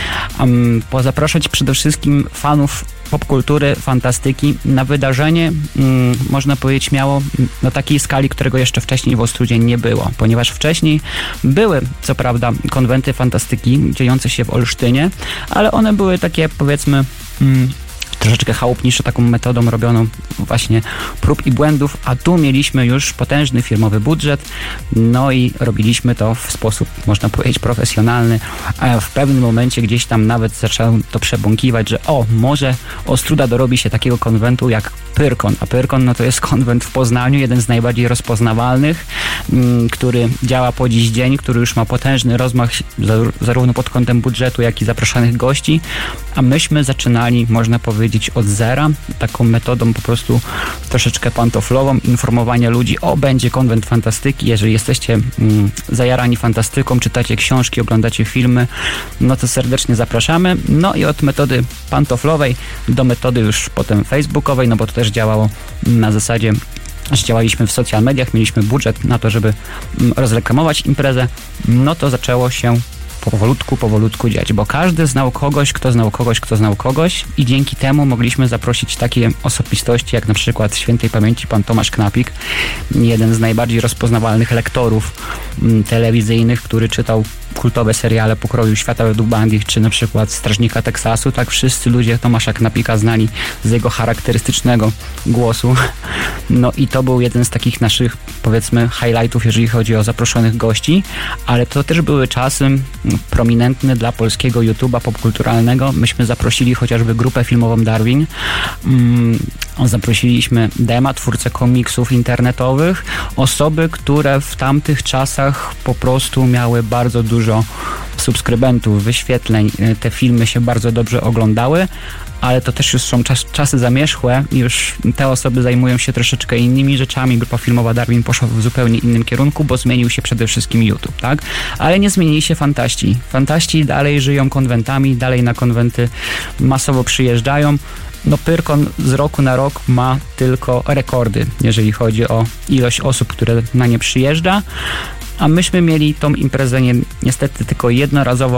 um, pozapraszać przede wszystkim fanów popkultury, fantastyki na wydarzenie, um, można powiedzieć śmiało, na takiej skali, którego jeszcze wcześniej w Ostródzie nie było, ponieważ wcześniej były, co prawda, konwenty fantastyki dziejące się w Olsztynie, ale one były takie, powiedzmy, um, troszeczkę chałupnicze, taką metodą robioną właśnie prób i błędów, a tu mieliśmy już potężny firmowy budżet, no i robiliśmy to w sposób, można powiedzieć, profesjonalny. A w pewnym momencie gdzieś tam nawet zacząłem to przebąkiwać, że o, może Ostróda dorobi się takiego konwentu jak Pyrkon, a Pyrkon no to jest konwent w Poznaniu, jeden z najbardziej rozpoznawalnych, m, który działa po dziś dzień, który już ma potężny rozmach zarówno pod kątem budżetu, jak i zapraszanych gości, a myśmy zaczynali, można powiedzieć, od zera, taką metodą po prostu troszeczkę pantoflową, informowania ludzi, o, będzie konwent fantastyki, jeżeli jesteście mm, zajarani fantastyką, czytacie książki, oglądacie filmy, no to serdecznie zapraszamy. No i od metody pantoflowej do metody już potem facebookowej, no bo to też działało na zasadzie, że działaliśmy w social mediach, mieliśmy budżet na to, żeby mm, rozreklamować imprezę, no to zaczęło się powolutku, powolutku dziać, bo każdy znał kogoś, kto znał kogoś, kto znał kogoś i dzięki temu mogliśmy zaprosić takie osobistości, jak na przykład świętej pamięci pan Tomasz Knapik, jeden z najbardziej rozpoznawalnych lektorów m, telewizyjnych, który czytał kultowe seriale pokroju Świata według Bandich, czy na przykład Strażnika Teksasu, tak wszyscy ludzie Tomasza Knapika znali z jego charakterystycznego głosu. No i to był jeden z takich naszych, powiedzmy, highlightów, jeżeli chodzi o zaproszonych gości, ale to też były czasy prominentne dla polskiego YouTube'a popkulturalnego. Myśmy zaprosili chociażby grupę filmową Darwin, mm, zaprosiliśmy Dema, twórcę komiksów internetowych, osoby, które w tamtych czasach po prostu miały bardzo dużo subskrybentów, wyświetleń. Te filmy się bardzo dobrze oglądały, ale to też już są czas, czasy zamierzchłe i już te osoby zajmują się troszeczkę innymi rzeczami. Grupa filmowa Darwin poszła w zupełnie innym kierunku, bo zmienił się przede wszystkim YouTube, tak? Ale nie zmienili się fantaści. Fantaści dalej żyją konwentami, dalej na konwenty masowo przyjeżdżają. No Pyrkon z roku na rok ma tylko rekordy, jeżeli chodzi o ilość osób, które na nie przyjeżdża. a myśmy mieli tą imprezę nie, niestety tylko jednorazowo.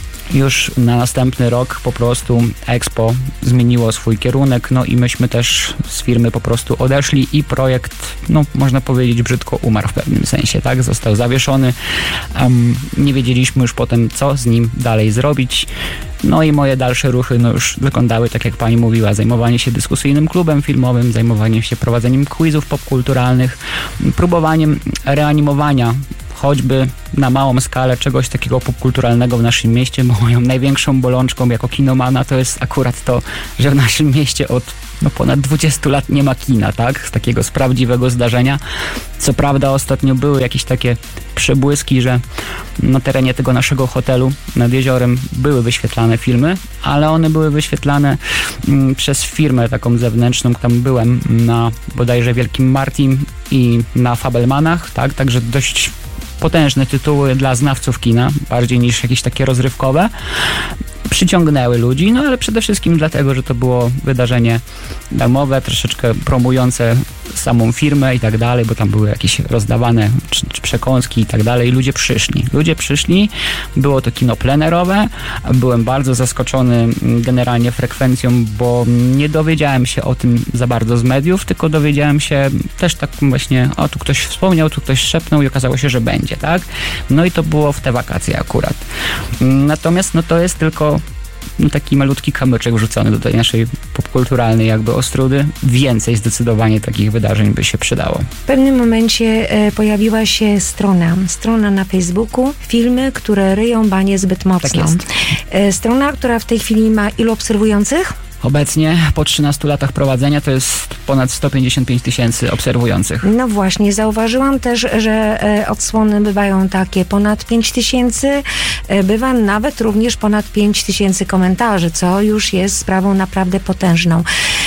Już na następny rok po prostu Expo zmieniło swój kierunek, no i myśmy też z firmy po prostu odeszli i projekt, no można powiedzieć brzydko umarł w pewnym sensie, tak? Został zawieszony. Um, nie wiedzieliśmy już potem, co z nim dalej zrobić. No i moje dalsze ruchy no już wyglądały tak, jak pani mówiła, zajmowanie się dyskusyjnym klubem filmowym, zajmowanie się prowadzeniem quizów popkulturalnych, próbowaniem reanimowania choćby na małą skalę czegoś takiego popkulturalnego w naszym mieście, bo moją największą bolączką jako kinomana to jest akurat to, że w naszym mieście od no, ponad dwudziestu lat nie ma kina, tak? Z takiego z prawdziwego zdarzenia. Co prawda ostatnio były jakieś takie przebłyski, że na terenie tego naszego hotelu nad jeziorem były wyświetlane filmy, ale one były wyświetlane mm, przez firmę taką zewnętrzną. Tam byłem na bodajże Wielkim Martim i na Fabelmanach, tak? Także dość potężne tytuły dla znawców kina, bardziej niż jakieś takie rozrywkowe. Przyciągnęły ludzi, no ale przede wszystkim dlatego, że to było wydarzenie darmowe, troszeczkę promujące samą firmę i tak dalej, bo tam były jakieś rozdawane czy, czy przekąski i tak dalej. I ludzie przyszli. Ludzie przyszli, było to kino plenerowe. Byłem bardzo zaskoczony generalnie frekwencją, bo nie dowiedziałem się o tym za bardzo z mediów, tylko dowiedziałem się też tak właśnie, o tu ktoś wspomniał, tu ktoś szepnął i okazało się, że będzie, tak? No i to było w te wakacje akurat. Natomiast no to jest tylko no taki malutki kamyczek wrzucony do tej naszej popkulturalnej jakby ostrudy. Więcej zdecydowanie takich wydarzeń by się przydało. W pewnym momencie e, pojawiła się strona, strona na Facebooku, filmy, które ryją banie zbyt mocno. Tak jest. E, strona, która w tej chwili ma ilu obserwujących? Obecnie po trzynastu latach prowadzenia to jest ponad sto pięćdziesiąt pięć tysięcy obserwujących. No właśnie, zauważyłam też, że e, odsłony bywają takie ponad pięć tysięcy, e, bywa nawet również ponad pięć tysięcy komentarzy, co już jest sprawą naprawdę potężną.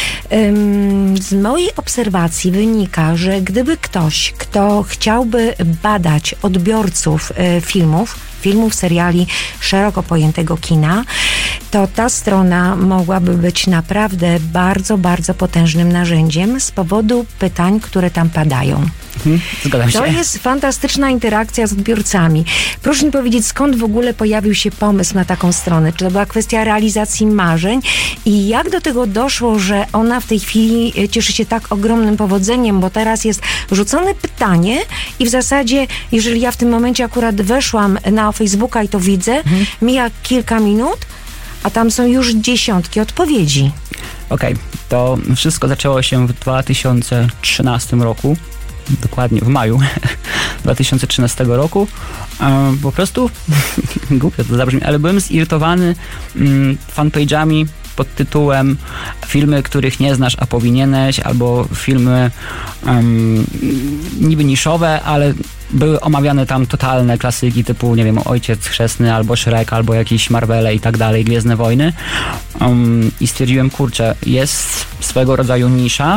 Ym, z mojej obserwacji wynika, że gdyby ktoś, kto chciałby badać odbiorców e, filmów, filmów, seriali, szeroko pojętego kina, to ta strona mogłaby być naprawdę bardzo, bardzo potężnym narzędziem z powodu pytań, które tam padają. Hmm, zgadzam się. To jest fantastyczna interakcja z odbiorcami. Proszę mi powiedzieć, skąd w ogóle pojawił się pomysł na taką stronę? Czy to była kwestia realizacji marzeń? I jak do tego doszło, że ona w tej chwili cieszy się tak ogromnym powodzeniem? Bo teraz jest rzucone pytanie i w zasadzie, jeżeli ja w tym momencie akurat weszłam na Facebooka i to widzę, hmm. mija kilka minut, a tam są już dziesiątki odpowiedzi. Okej, okay, to wszystko zaczęło się w dwa tysiące trzynastym roku. Dokładnie w maju dwa tysiące trzynastego roku. Um, po prostu głupio to zabrzmi, ale byłem zirytowany um, fanpage'ami pod tytułem filmy, których nie znasz, a powinieneś, albo filmy um, niby niszowe, ale były omawiane tam totalne klasyki typu, nie wiem, Ojciec Chrzestny, albo Shrek, albo jakieś Marvele i tak dalej, Gwiezdne Wojny. Um, I stwierdziłem, kurczę, jest swego rodzaju nisza,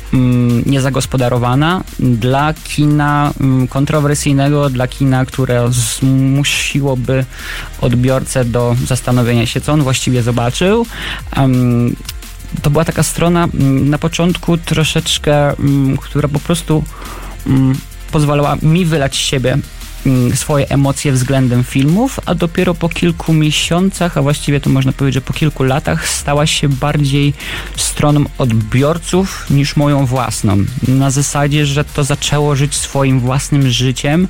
um, niezagospodarowana dla kina um, kontrowersyjnego, dla kina, które zmusiłoby odbiorcę do zastanowienia się, co on właściwie zobaczył. Um, to była taka strona um, na początku troszeczkę, um, która po prostu um, pozwalała mi wylać z siebie swoje emocje względem filmów, a dopiero po kilku miesiącach, a właściwie to można powiedzieć, że po kilku latach stała się bardziej stroną odbiorców niż moją własną. Na zasadzie, że to zaczęło żyć swoim własnym życiem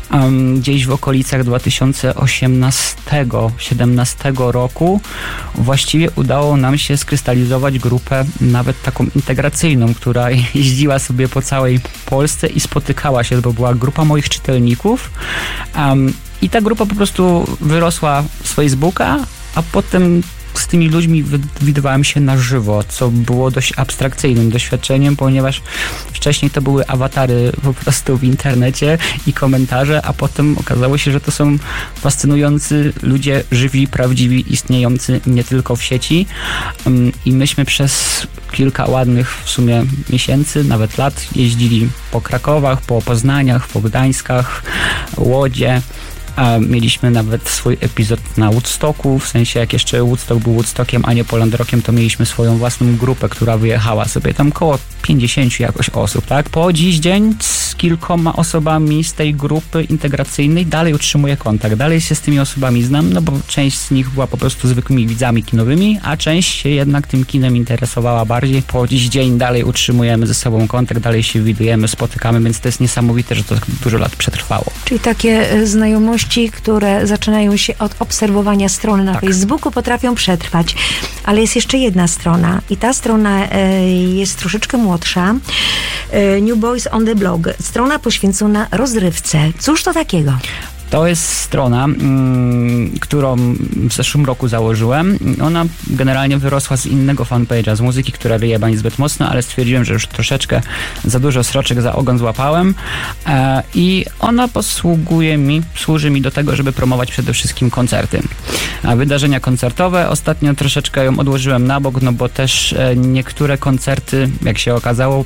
um, gdzieś w okolicach dwa tysiące osiemnastego siedemnastego roku. Właściwie udało nam się skrystalizować grupę nawet taką integracyjną, która jeździła sobie po całej Polsce i spotykała się, bo była grupa moich czytelników. Um, I ta grupa po prostu wyrosła z Facebooka, a potem z tymi ludźmi widywałem się na żywo, co było dość abstrakcyjnym doświadczeniem, ponieważ wcześniej to były awatary po prostu w internecie i komentarze, a potem okazało się, że to są fascynujący ludzie, żywi, prawdziwi, istniejący nie tylko w sieci. Um, I myśmy przez kilka ładnych w sumie miesięcy, nawet lat jeździli po Krakowach, po Poznaniach, po Gdańskach, Łodzie, A mieliśmy nawet swój epizod na Woodstocku, w sensie jak jeszcze Woodstock był Woodstockiem, a nie Poland Rockiem, to mieliśmy swoją własną grupę, która wyjechała sobie tam koło pięćdziesięciu jakoś osób, tak? Po dziś dzień z kilkoma osobami z tej grupy integracyjnej dalej utrzymuję kontakt, dalej się z tymi osobami znam, no bo część z nich była po prostu zwykłymi widzami kinowymi, a część się jednak tym kinem interesowała bardziej. Po dziś dzień dalej utrzymujemy ze sobą kontakt, dalej się widujemy, spotykamy, więc to jest niesamowite, że to tak dużo lat przetrwało. Czyli takie znajomości, które zaczynają się od obserwowania strony na tak. Facebooku, potrafią przetrwać. Ale jest jeszcze jedna strona i ta strona e, jest troszeczkę młodsza. E, New Boys on the Block. Strona poświęcona rozrywce. Cóż to takiego? To jest strona, mm, którą w zeszłym roku założyłem. Ona generalnie wyrosła z innego fanpage'a, z muzyki, która ryjeba niezbyt mocno, ale stwierdziłem, że już troszeczkę za dużo sroczek za ogon złapałem e, i ona posługuje mi, służy mi do tego, żeby promować przede wszystkim koncerty. A wydarzenia koncertowe, ostatnio troszeczkę ją odłożyłem na bok, no bo też e, niektóre koncerty, jak się okazało,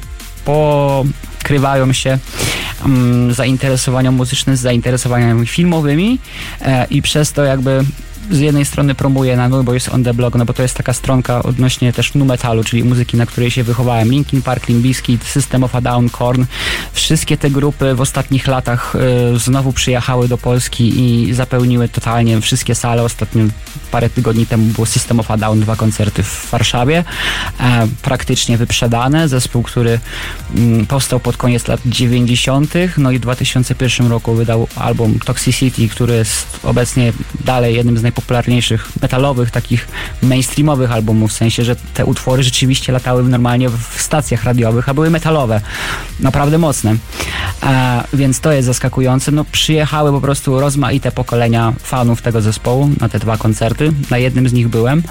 pokrywają się um, zainteresowaniom muzycznym z zainteresowaniami filmowymi e, i przez to jakby z jednej strony promuję na New Boys on the Block, no bo to jest taka stronka odnośnie też nu metalu, czyli muzyki, na której się wychowałem. Linkin Park, Limp Bizkit, System of a Down, Korn. Wszystkie te grupy w ostatnich latach y, znowu przyjechały do Polski i zapełniły totalnie wszystkie sale. Ostatnio parę tygodni temu było System of a Down, dwa koncerty w Warszawie. E, praktycznie wyprzedane. Zespół, który mm, powstał pod koniec lat dziewięćdziesiątych. No i w dwa tysiące pierwszym roku wydał album Toxicity, który jest obecnie dalej jednym z najpopularniejszych metalowych, takich mainstreamowych albumów, w sensie, że te utwory rzeczywiście latały normalnie w stacjach radiowych, a były metalowe. Naprawdę mocne. A, więc to jest zaskakujące. No, przyjechały po prostu rozmaite pokolenia fanów tego zespołu na te dwa koncerty. Na jednym z nich byłem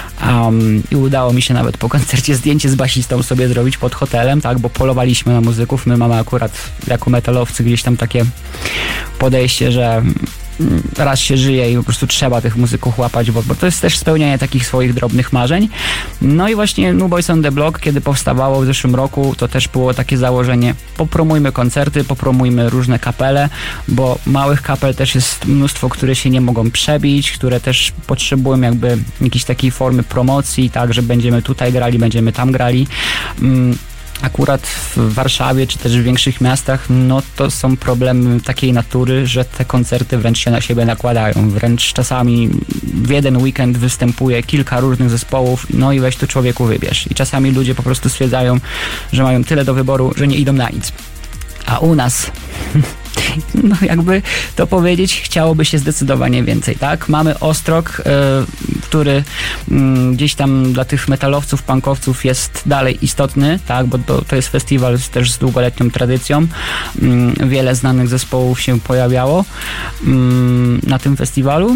um, i udało mi się nawet po koncercie zdjęcie z basistą sobie zrobić pod hotelem, tak, bo polowaliśmy na muzyków. My mamy akurat jako metalowcy gdzieś tam takie podejście, że raz się żyje i po prostu trzeba tych muzyków łapać, bo, bo to jest też spełnianie takich swoich drobnych marzeń. No i właśnie New Boys on the Block, kiedy powstawało w zeszłym roku, to też było takie założenie: popromujmy koncerty, popromujmy różne kapele, bo małych kapel też jest mnóstwo, które się nie mogą przebić, które też potrzebują jakby jakiejś takiej formy promocji, tak, że będziemy tutaj grali, będziemy tam grali. Mm. Akurat w Warszawie, czy też w większych miastach, no to są problemy takiej natury, że te koncerty wręcz się na siebie nakładają. Wręcz czasami w jeden weekend występuje kilka różnych zespołów, no i weź tu człowieku wybierz. I czasami ludzie po prostu stwierdzają, że mają tyle do wyboru, że nie idą na nic. A u nas... No jakby to powiedzieć, chciałoby się zdecydowanie więcej, tak? Mamy Ostrog, y, który y, gdzieś tam dla tych metalowców, punkowców jest dalej istotny, tak? Bo to, to jest festiwal też z długoletnią tradycją. Y, wiele znanych zespołów się pojawiało y, na tym festiwalu.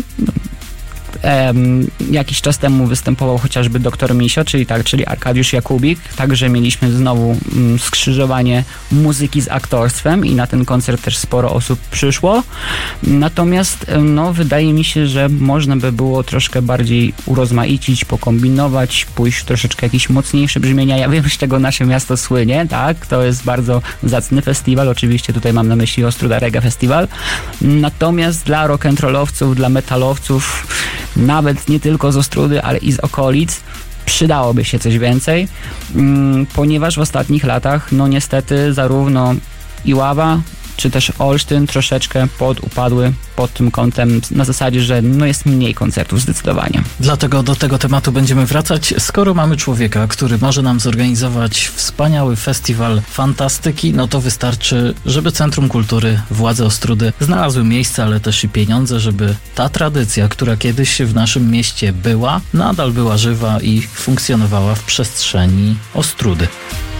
Um, jakiś czas temu występował chociażby doktor Misio, czyli tak, czyli Arkadiusz Jakubik, także mieliśmy znowu um, skrzyżowanie muzyki z aktorstwem i na ten koncert też sporo osób przyszło. Natomiast no, wydaje mi się, że można by było troszkę bardziej urozmaicić, pokombinować, pójść w troszeczkę jakieś mocniejsze brzmienia. Ja wiem, z czego nasze miasto słynie, tak? To jest bardzo zacny festiwal, oczywiście tutaj mam na myśli Ostruda Reggae Festival. Natomiast dla rock'n'rollowców, dla metalowców, nawet nie tylko z Ostrudy, ale i z okolic, przydałoby się coś więcej, ponieważ w ostatnich latach, no niestety, zarówno Iława, czy też Olsztyn troszeczkę podupadły pod tym kątem, na zasadzie, że no jest mniej koncertów zdecydowanie. Dlatego do tego tematu będziemy wracać. Skoro mamy człowieka, który może nam zorganizować wspaniały festiwal fantastyki, no to wystarczy, żeby Centrum Kultury, władze Ostrudy znalazły miejsce, ale też i pieniądze, żeby ta tradycja, która kiedyś w naszym mieście była, nadal była żywa i funkcjonowała w przestrzeni Ostrudy.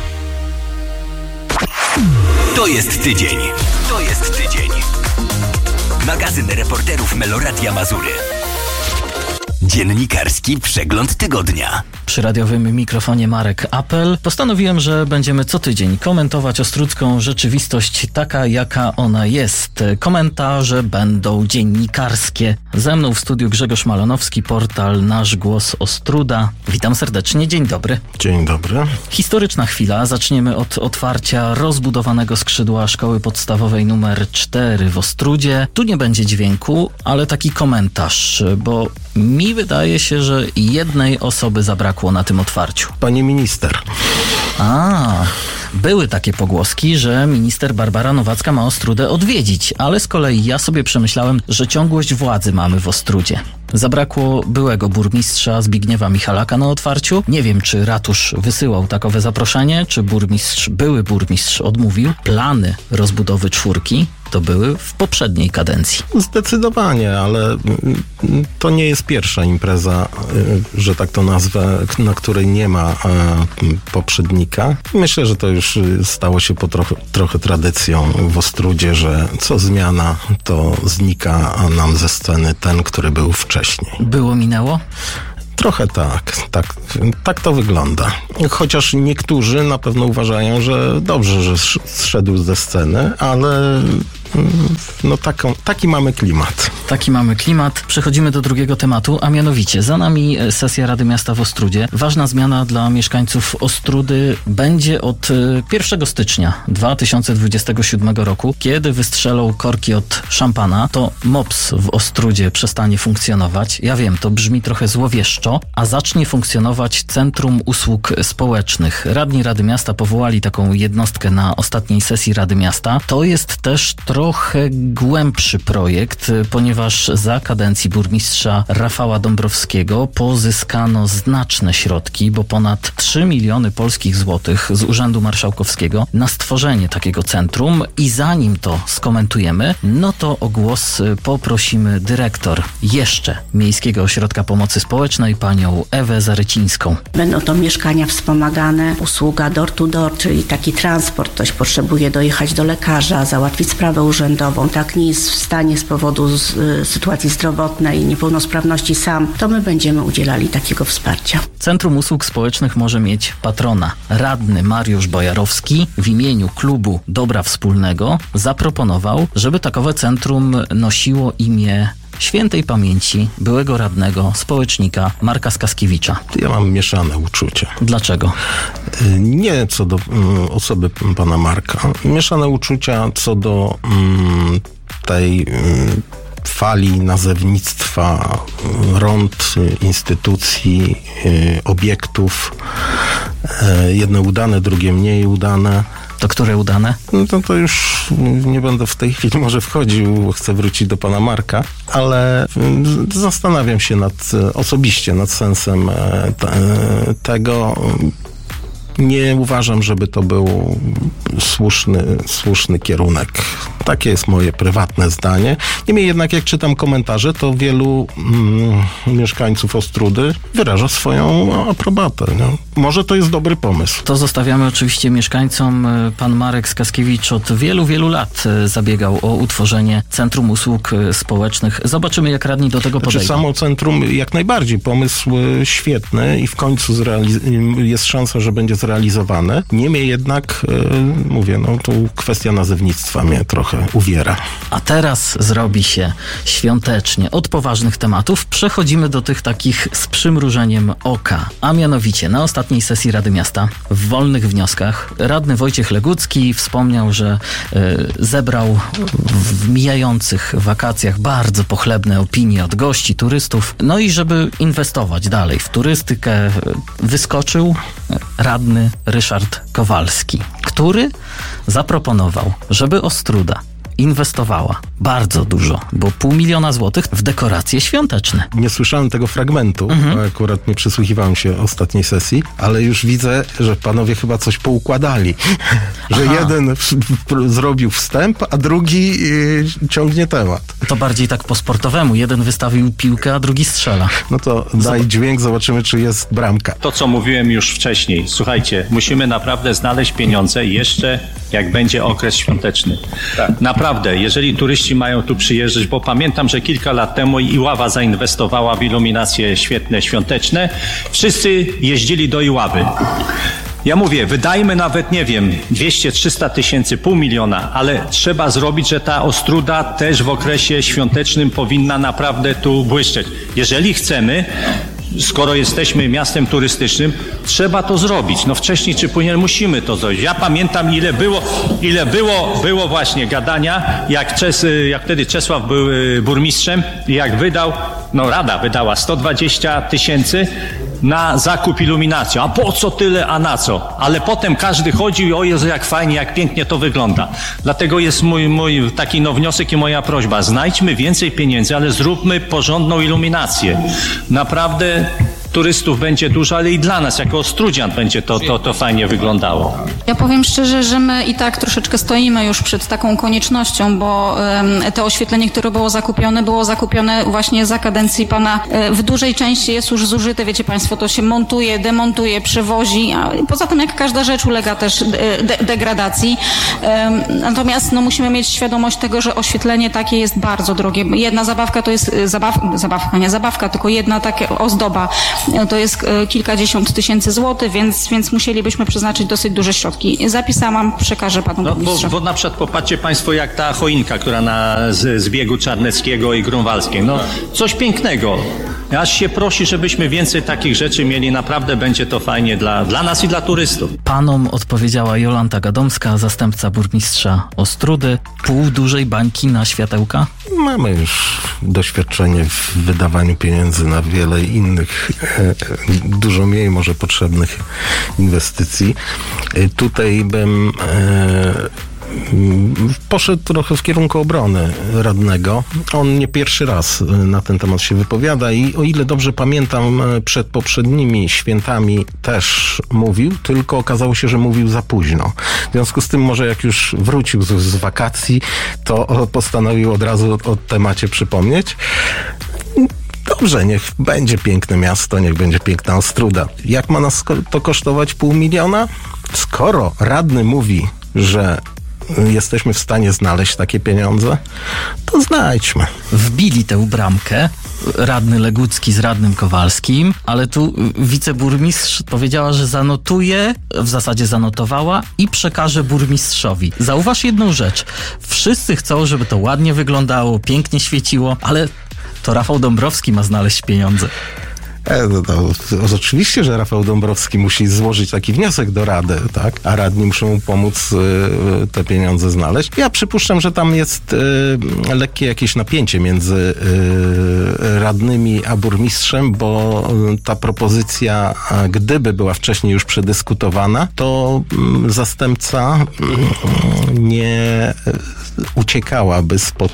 To jest tydzień. To jest tydzień. Magazyn reporterów Meloradia Mazury. Dziennikarski przegląd tygodnia. Przy radiowym mikrofonie Marek Apel postanowiłem, że będziemy co tydzień komentować ostródzką rzeczywistość taka, jaka ona jest. Komentarze będą dziennikarskie. Ze mną w studiu Grzegorz Malonowski, portal Nasz Głos Ostróda. Witam serdecznie, dzień dobry. Dzień dobry. Historyczna chwila. Zaczniemy od otwarcia rozbudowanego skrzydła szkoły podstawowej numer cztery w Ostródzie. Tu nie będzie dźwięku, ale taki komentarz, bo mi wydaje się, że jednej osoby zabrakło na tym otwarciu. Pani minister. A, były takie pogłoski, że minister Barbara Nowacka ma Ostródę odwiedzić, ale z kolei ja sobie przemyślałem, że ciągłość władzy mamy w Ostródzie. Zabrakło byłego burmistrza Zbigniewa Michalaka na otwarciu. Nie wiem, czy ratusz wysyłał takowe zaproszenie, czy burmistrz, były burmistrz odmówił. Plany rozbudowy czwórki to były w poprzedniej kadencji. Zdecydowanie, ale to nie jest pierwsza impreza, że tak to nazwę, na której nie ma poprzednika. Myślę, że to już stało się po trochę, trochę tradycją w Ostródzie, że co zmiana, to znika nam ze sceny ten, który był wcześniej. Było, minęło? Trochę tak, tak, tak to wygląda. Chociaż niektórzy na pewno uważają, że dobrze, że zszedł ze sceny, ale no taką, taki mamy klimat. Taki mamy klimat. Przechodzimy do drugiego tematu, a mianowicie za nami sesja Rady Miasta w Ostródzie. Ważna zmiana dla mieszkańców Ostródy będzie od pierwszego stycznia dwa tysiące dwudziestego siódmego roku, kiedy wystrzelą korki od szampana, to MOPS w Ostródzie przestanie funkcjonować. Ja wiem, to brzmi trochę złowieszczo, a zacznie funkcjonować Centrum Usług Społecznych. Radni Rady Miasta powołali taką jednostkę na ostatniej sesji Rady Miasta. To jest też trochę głębszy projekt, ponieważ za kadencji burmistrza Rafała Dąbrowskiego pozyskano znaczne środki, bo ponad trzy miliony polskich złotych z Urzędu Marszałkowskiego na stworzenie takiego centrum i zanim to skomentujemy, no to o głos poprosimy dyrektor jeszcze Miejskiego Ośrodka Pomocy Społecznej, panią Ewę Zarycińską. Będą to mieszkania wspomagane, usługa door to door, czyli taki transport. Ktoś potrzebuje dojechać do lekarza, załatwić sprawę urzędową, tak nie jest w stanie z powodu z, y, sytuacji zdrowotnej, niepełnosprawności sam, to my będziemy udzielali takiego wsparcia. Centrum Usług Społecznych może mieć patrona. Radny Mariusz Bojarowski w imieniu klubu Dobra Wspólnego zaproponował, żeby takowe centrum nosiło imię świętej pamięci byłego radnego, społecznika Marka Skaskiewicza. Ja mam mieszane uczucia. Dlaczego? Nie co do um, osoby pana Marka. Mieszane uczucia co do um, tej um, fali nazewnictwa rond, instytucji, y, obiektów. Y, jedne udane, drugie mniej udane. To które udane? No to, to już nie będę w tej chwili może wchodził, chcę wrócić do pana Marka, ale zastanawiam się nad, osobiście nad sensem te, tego. Nie uważam, żeby to był słuszny, słuszny kierunek. Takie jest moje prywatne zdanie. Niemniej jednak, jak czytam komentarze, to wielu mm, mieszkańców Ostródy wyraża swoją aprobatę. No. Może to jest dobry pomysł. To zostawiamy oczywiście mieszkańcom. Pan Marek Skaskiewicz od wielu, wielu lat zabiegał o utworzenie Centrum Usług Społecznych. Zobaczymy, jak radni do tego podejdą. Znaczy, samo centrum jak najbardziej. Pomysł świetny i w końcu zrealiz- jest szansa, że będzie zrealizowane. Niemniej jednak, yy, mówię, no tu kwestia nazewnictwa mnie trochę uwiera. A teraz zrobi się świątecznie. Od poważnych tematów przechodzimy do tych takich z przymrużeniem oka. A mianowicie na ostatniej sesji Rady Miasta w wolnych wnioskach radny Wojciech Legucki wspomniał, że y, zebrał w mijających wakacjach bardzo pochlebne opinie od gości, turystów. No i żeby inwestować dalej w turystykę, wyskoczył radny Ryszard Kowalski, który zaproponował, żeby Ostróda inwestowała bardzo dużo, bo pół miliona złotych w dekoracje świąteczne. Nie słyszałem tego fragmentu, mhm. akurat nie przysłuchiwałem się ostatniej sesji, ale już widzę, że panowie chyba coś poukładali. Że Aha. jeden w, w, zrobił wstęp, a drugi yy, ciągnie temat. To bardziej tak po sportowemu. Jeden wystawił piłkę, a drugi strzela. No to daj Zob- dźwięk, zobaczymy, czy jest bramka. To, co mówiłem już wcześniej. Słuchajcie, musimy naprawdę znaleźć pieniądze jeszcze, jak będzie okres świąteczny. Tak. Naprawdę naprawdę, jeżeli turyści mają tu przyjeżdżać, bo pamiętam, że kilka lat temu Iława zainwestowała w iluminacje świetne, świąteczne, wszyscy jeździli do Iławy. Ja mówię, wydajmy nawet, nie wiem, dwieście trzysta tysięcy, pół miliona, ale trzeba zrobić, że ta Ostróda też w okresie świątecznym powinna naprawdę tu błyszczeć. Jeżeli chcemy, skoro jesteśmy miastem turystycznym, trzeba to zrobić. No wcześniej czy później musimy to zrobić. Ja pamiętam, ile było, ile było, było właśnie gadania, jak, Czes, jak wtedy Czesław był burmistrzem i jak wydał, no Rada wydała sto dwadzieścia tysięcy na zakup iluminacji. A po co tyle, a na co? Ale potem każdy chodził i o Jezu, jak fajnie, jak pięknie to wygląda. Dlatego jest mój, mój taki no wniosek i moja prośba. Znajdźmy więcej pieniędzy, ale zróbmy porządną iluminację. Naprawdę turystów będzie dużo, ale i dla nas, jako Ostródzian, będzie to, to, to fajnie wyglądało. Ja powiem szczerze, że my i tak troszeczkę stoimy już przed taką koniecznością, bo um, to oświetlenie, które było zakupione, było zakupione właśnie za kadencji pana. E, w dużej części jest już zużyte, wiecie państwo, to się montuje, demontuje, przewozi, a poza tym jak każda rzecz ulega też de- degradacji. E, natomiast no, musimy mieć świadomość tego, że oświetlenie takie jest bardzo drogie. Jedna zabawka to jest, zabaw, zabawka, nie zabawka, tylko jedna taka ozdoba. To jest kilkadziesiąt tysięcy złotych, więc, więc musielibyśmy przeznaczyć dosyć duże środki. Zapisałam, przekażę panu no, burmistrzowi. Bo, bo na przykład popatrzcie państwo, jak ta choinka, która na z, zbiegu Czarneckiego i Grunwaldzkiej. No, coś pięknego. Aż się prosi, żebyśmy więcej takich rzeczy mieli. Naprawdę będzie to fajnie dla, dla nas i dla turystów. Panom odpowiedziała Jolanta Gadomska, zastępca burmistrza Ostródy. Pół dużej bańki na światełka? Mamy już doświadczenie w wydawaniu pieniędzy na wiele innych, dużo mniej może potrzebnych inwestycji. Tutaj bym e, poszedł trochę w kierunku obrony radnego. On nie pierwszy raz na ten temat się wypowiada i o ile dobrze pamiętam, przed poprzednimi świętami też mówił, tylko okazało się, że mówił za późno. W związku z tym może jak już wrócił z, z wakacji, to postanowił od razu o, o temacie przypomnieć. Dobrze, niech będzie piękne miasto, niech będzie piękna Ostróda. Jak ma nas to kosztować pół miliona? Skoro radny mówi, że jesteśmy w stanie znaleźć takie pieniądze, to znajdźmy. Wbili tę bramkę radny Legucki z radnym Kowalskim, ale tu wiceburmistrz powiedziała, że zanotuje, w zasadzie zanotowała i przekaże burmistrzowi. Zauważ jedną rzecz. Wszyscy chcą, żeby to ładnie wyglądało, pięknie świeciło, ale to Rafał Dąbrowski ma znaleźć pieniądze. E, no to, to, oczywiście, że Rafał Dąbrowski musi złożyć taki wniosek do Rady, tak? A radni muszą mu pomóc y, te pieniądze znaleźć. Ja przypuszczam, że tam jest y, lekkie jakieś napięcie między y, radnymi a burmistrzem, bo y, ta propozycja, a gdyby była wcześniej już przedyskutowana, to y, zastępca y, nie y, uciekałaby spod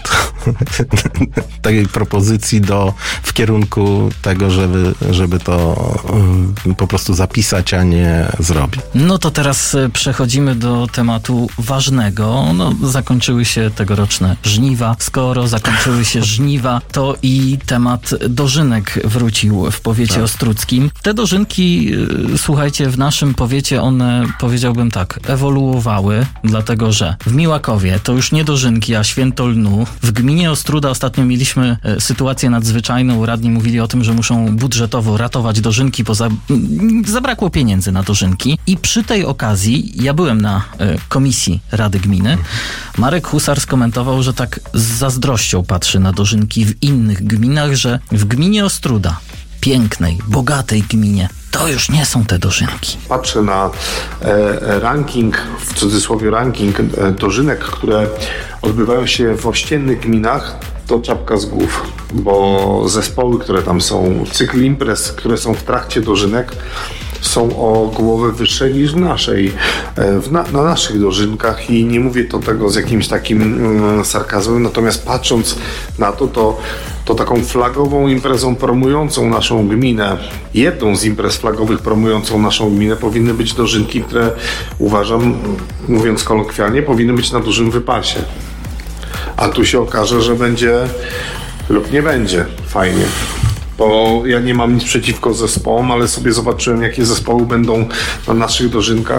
tej propozycji do, w kierunku tego, żeby żeby to y, po prostu zapisać, a nie zrobić. No to teraz przechodzimy do tematu ważnego. No, zakończyły się tegoroczne żniwa. Skoro zakończyły się żniwa, to i temat dożynek wrócił w powiecie tak. ostródzkim. Te dożynki, y, słuchajcie, w naszym powiecie one, powiedziałbym tak, ewoluowały, dlatego że w Miłakowie to już nie dożynki, a święto lnu. W gminie Ostróda ostatnio mieliśmy y, sytuację nadzwyczajną. Radni mówili o tym, że muszą budżetowo ratować dożynki, bo za, zabrakło pieniędzy na dożynki. I przy tej okazji, ja byłem na y, komisji Rady Gminy, Marek Husar skomentował, że tak z zazdrością patrzy na dożynki w innych gminach, że w gminie Ostróda, pięknej, bogatej gminie, to już nie są te dożynki. Patrzę na e, ranking, w cudzysłowie ranking e, dożynek, które odbywają się w ościennych gminach, to czapka z głów, bo zespoły, które tam są, cykl imprez, które są w trakcie dożynek, są o głowę wyższe niż w naszej, w na, na naszych dożynkach i nie mówię to tego z jakimś takim mm, sarkazmem, natomiast patrząc na to, to, to taką flagową imprezą promującą naszą gminę, jedną z imprez flagowych promującą naszą gminę powinny być dożynki, które uważam, mówiąc kolokwialnie, powinny być na dużym wypasie. A tu się okaże, że będzie lub nie będzie fajnie. Bo ja nie mam nic przeciwko zespołom, ale sobie zobaczyłem, jakie zespoły będą na naszych dożynkach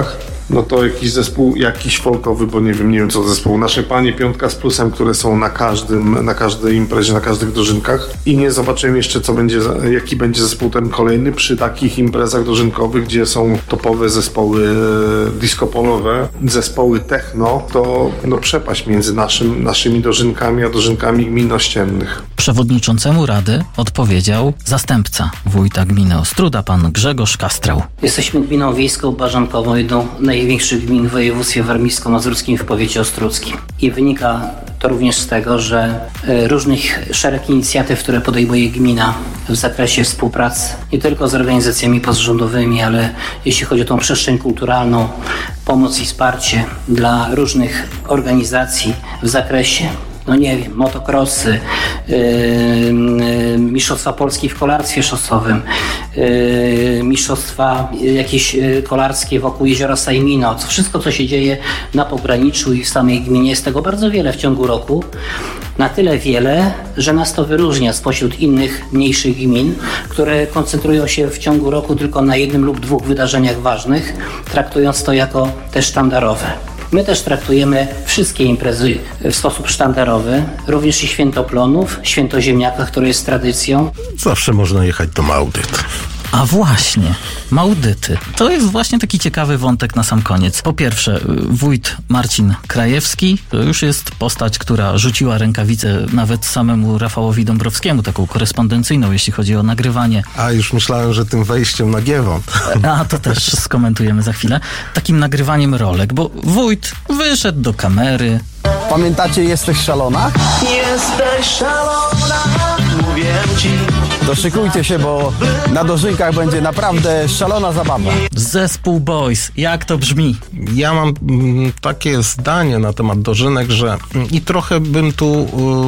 no to jakiś zespół, jakiś folkowy, bo nie wiem, nie wiem co zespół. Nasze Panie, Piątka z Plusem, które są na każdym, na każdej imprezie, na każdych dożynkach. I nie zobaczyłem jeszcze, co będzie, jaki będzie zespół ten kolejny przy takich imprezach dożynkowych, gdzie są topowe zespoły disco-polowe, zespoły techno, to no, przepaść między naszym, naszymi dożynkami a dożynkami gmin ościennych. Przewodniczącemu Rady odpowiedział zastępca wójta gminy Ostróda, pan Grzegorz Kastrał. Jesteśmy gminą wiejską barzankową, jedną z największych gmin w województwie warmińsko-mazurskim w powiecie ostródzkim. I wynika to również z tego, że różnych szereg inicjatyw, które podejmuje gmina w zakresie współpracy nie tylko z organizacjami pozarządowymi, ale jeśli chodzi o tą przestrzeń kulturalną, pomoc i wsparcie dla różnych organizacji w zakresie, no nie wiem, motocrossy, yy, yy, mistrzostwa Polski w kolarstwie szosowym, yy, mistrzostwa jakieś kolarskie wokół jeziora Sajmino, co wszystko, co się dzieje na pograniczu i w samej gminie, jest tego bardzo wiele w ciągu roku. Na tyle wiele, że nas to wyróżnia spośród innych mniejszych gmin, które koncentrują się w ciągu roku tylko na jednym lub dwóch wydarzeniach ważnych, traktując to jako te sztandarowe. My też traktujemy wszystkie imprezy w sposób sztandarowy, również i Święto Plonów, Święto Ziemniaka, które jest tradycją. Zawsze można jechać do Małdyt. A właśnie, Małdyty. To jest właśnie taki ciekawy wątek na sam koniec. Po pierwsze, wójt Marcin Krajewski to już jest postać, która rzuciła rękawicę nawet samemu Rafałowi Dąbrowskiemu, taką korespondencyjną, jeśli chodzi o nagrywanie. A już myślałem, że tym wejściem na Giewont. A to też skomentujemy za chwilę. Takim nagrywaniem rolek, bo wójt wyszedł do kamery. Pamiętacie Jesteś szalona? Jesteś szalona, mówię ci. To szykujcie się, bo na dożynkach będzie naprawdę szalona zabawa. Zespół Boys, jak to brzmi? Ja mam mm, takie zdanie na temat dożynek, że i trochę bym tu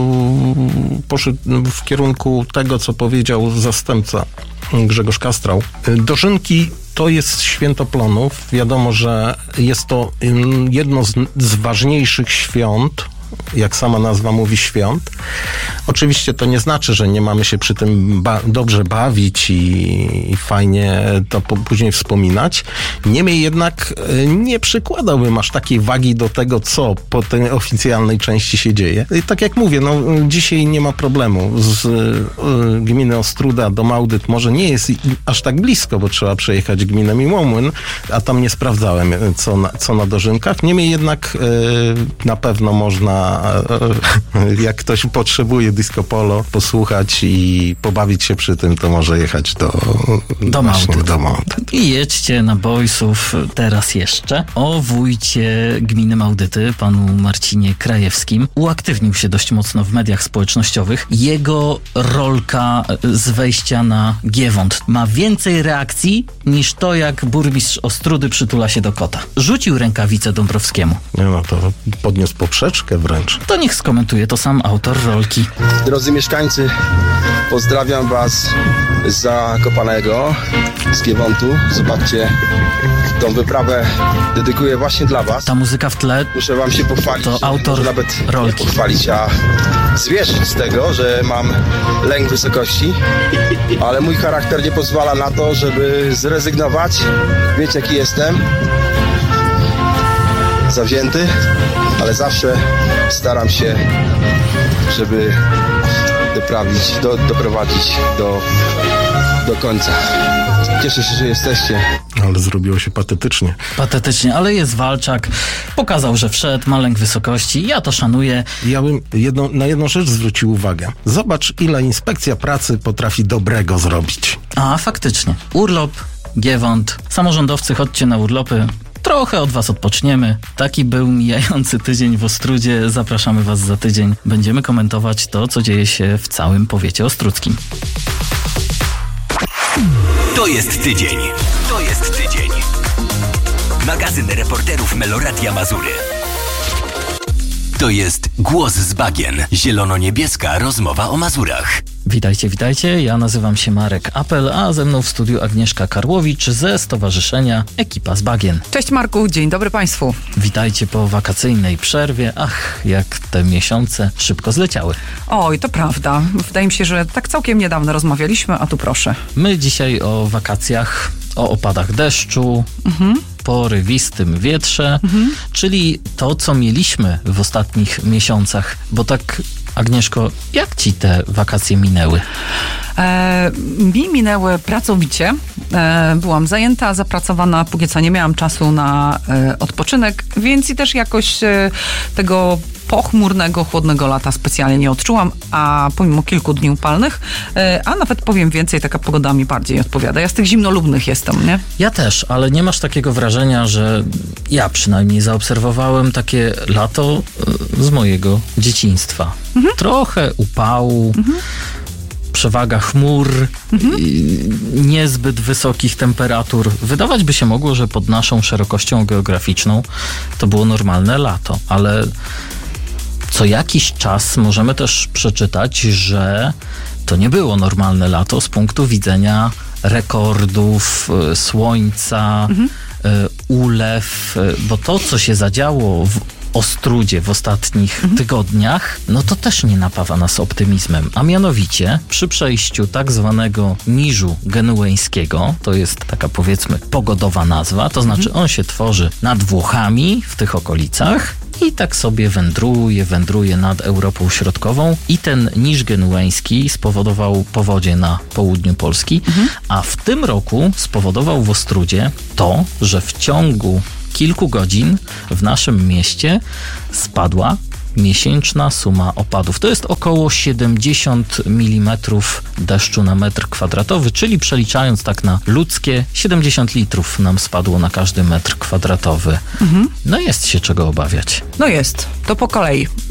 yy, poszedł w kierunku tego, co powiedział zastępca Grzegorz Kastrał. Dożynki to jest Święto Plonów. Wiadomo, że jest to jedno z, z ważniejszych świąt, jak sama nazwa mówi, świąt. Oczywiście to nie znaczy, że nie mamy się przy tym ba- dobrze bawić i, i fajnie to po- później wspominać. Niemniej jednak nie przykładałbym aż takiej wagi do tego, co po tej oficjalnej części się dzieje. I tak jak mówię, no dzisiaj nie ma problemu. Z y, gminy Ostróda do Małdyt może nie jest aż tak blisko, bo trzeba przejechać gminę Miłomłyn, a tam nie sprawdzałem, co na, co na dożynkach. Niemniej jednak y, na pewno można, jak ktoś potrzebuje disco polo, posłuchać i pobawić się przy tym, to może jechać do, do Małdyt. Do Małdyt. I jedźcie na Boysów teraz jeszcze. O wójcie gminy Małdyty, panu Marcinie Krajewskim, uaktywnił się dość mocno w mediach społecznościowych. Jego rolka z wejścia na Giewont ma więcej reakcji niż to, jak burmistrz Ostródy przytula się do kota. Rzucił rękawicę Dąbrowskiemu. Nie no, to podniósł poprzeczkę wręcz. To niech skomentuje to sam autor rolki. Drodzy mieszkańcy, pozdrawiam was z Zakopanego, z Giewontu. Zobaczcie, tą wyprawę dedykuję właśnie dla was. Ta muzyka w tle, muszę wam się pochwalić, to autor nawet rolki. Nie pochwalić, a zwierzyć z tego, że mam lęk wysokości, ale mój charakter nie pozwala na to, żeby zrezygnować. Wiecie, jaki jestem? Zawzięty, ale zawsze staram się, żeby doprawić, do, doprowadzić do, do końca. Cieszę się, że jesteście. Ale zrobiło się patetycznie. Patetycznie, ale jest walczak. Pokazał, że wszedł, ma lęk wysokości. Ja to szanuję. Ja bym jedną, na jedną rzecz zwrócił uwagę. Zobacz, ile inspekcja pracy potrafi dobrego zrobić. A, faktycznie. Urlop, Giewont. Samorządowcy, chodźcie na urlopy. Trochę od was odpoczniemy. Taki był mijający tydzień w Ostródzie. Zapraszamy was za tydzień. Będziemy komentować to, co dzieje się w całym powiecie ostródzkim. To jest tydzień. To jest tydzień. Magazyn reporterów Meloradia Mazury. To jest Głos z Bagien. Zielono-niebieska rozmowa o Mazurach. Witajcie, witajcie. Ja nazywam się Marek Apel, a ze mną w studiu Agnieszka Karłowicz ze Stowarzyszenia Ekipa z Bagien. Cześć Marku, dzień dobry Państwu. Witajcie po wakacyjnej przerwie. Ach, jak te miesiące szybko zleciały. Oj, to prawda. Wydaje mi się, że tak całkiem niedawno rozmawialiśmy, a tu proszę. My dzisiaj o wakacjach, o opadach deszczu. Mhm. porywistym wietrze, mhm. czyli to, co mieliśmy w ostatnich miesiącach. Bo tak, Agnieszko, jak ci te wakacje minęły? E, mi minęły pracowicie. E, byłam zajęta, zapracowana, póki co nie miałam czasu na e, odpoczynek, więc i też jakoś e, tego pochmurnego, chłodnego lata specjalnie nie odczułam, a pomimo kilku dni upalnych, e, a nawet powiem więcej, taka pogoda mi bardziej odpowiada. Ja z tych zimnolubnych jestem, nie? Ja też, ale nie masz takiego wrażenia, że ja przynajmniej zaobserwowałem takie lato z mojego dzieciństwa. Mhm. Trochę upału, mhm. przewaga chmur, mhm. niezbyt wysokich temperatur. Wydawać by się mogło, że pod naszą szerokością geograficzną to było normalne lato, ale co jakiś czas możemy też przeczytać, że to nie było normalne lato z punktu widzenia rekordów, słońca, mhm. ulew, bo to, co się zadziało w Ostródzie w ostatnich mhm. tygodniach, no to też nie napawa nas optymizmem. A mianowicie przy przejściu tak zwanego niżu genueńskiego, to jest taka powiedzmy pogodowa nazwa, to znaczy on się tworzy nad Włochami w tych okolicach i tak sobie wędruje, wędruje nad Europą Środkową i ten niż genueński spowodował powodzie na południu Polski, mhm. a w tym roku spowodował w Ostródzie to, że w ciągu kilku godzin w naszym mieście spadła miesięczna suma opadów. To jest około siedemdziesiąt milimetrów deszczu na metr kwadratowy, czyli przeliczając tak na ludzkie, siedemdziesiąt litrów nam spadło na każdy metr kwadratowy. Mhm. No jest się czego obawiać. No jest. To po kolei.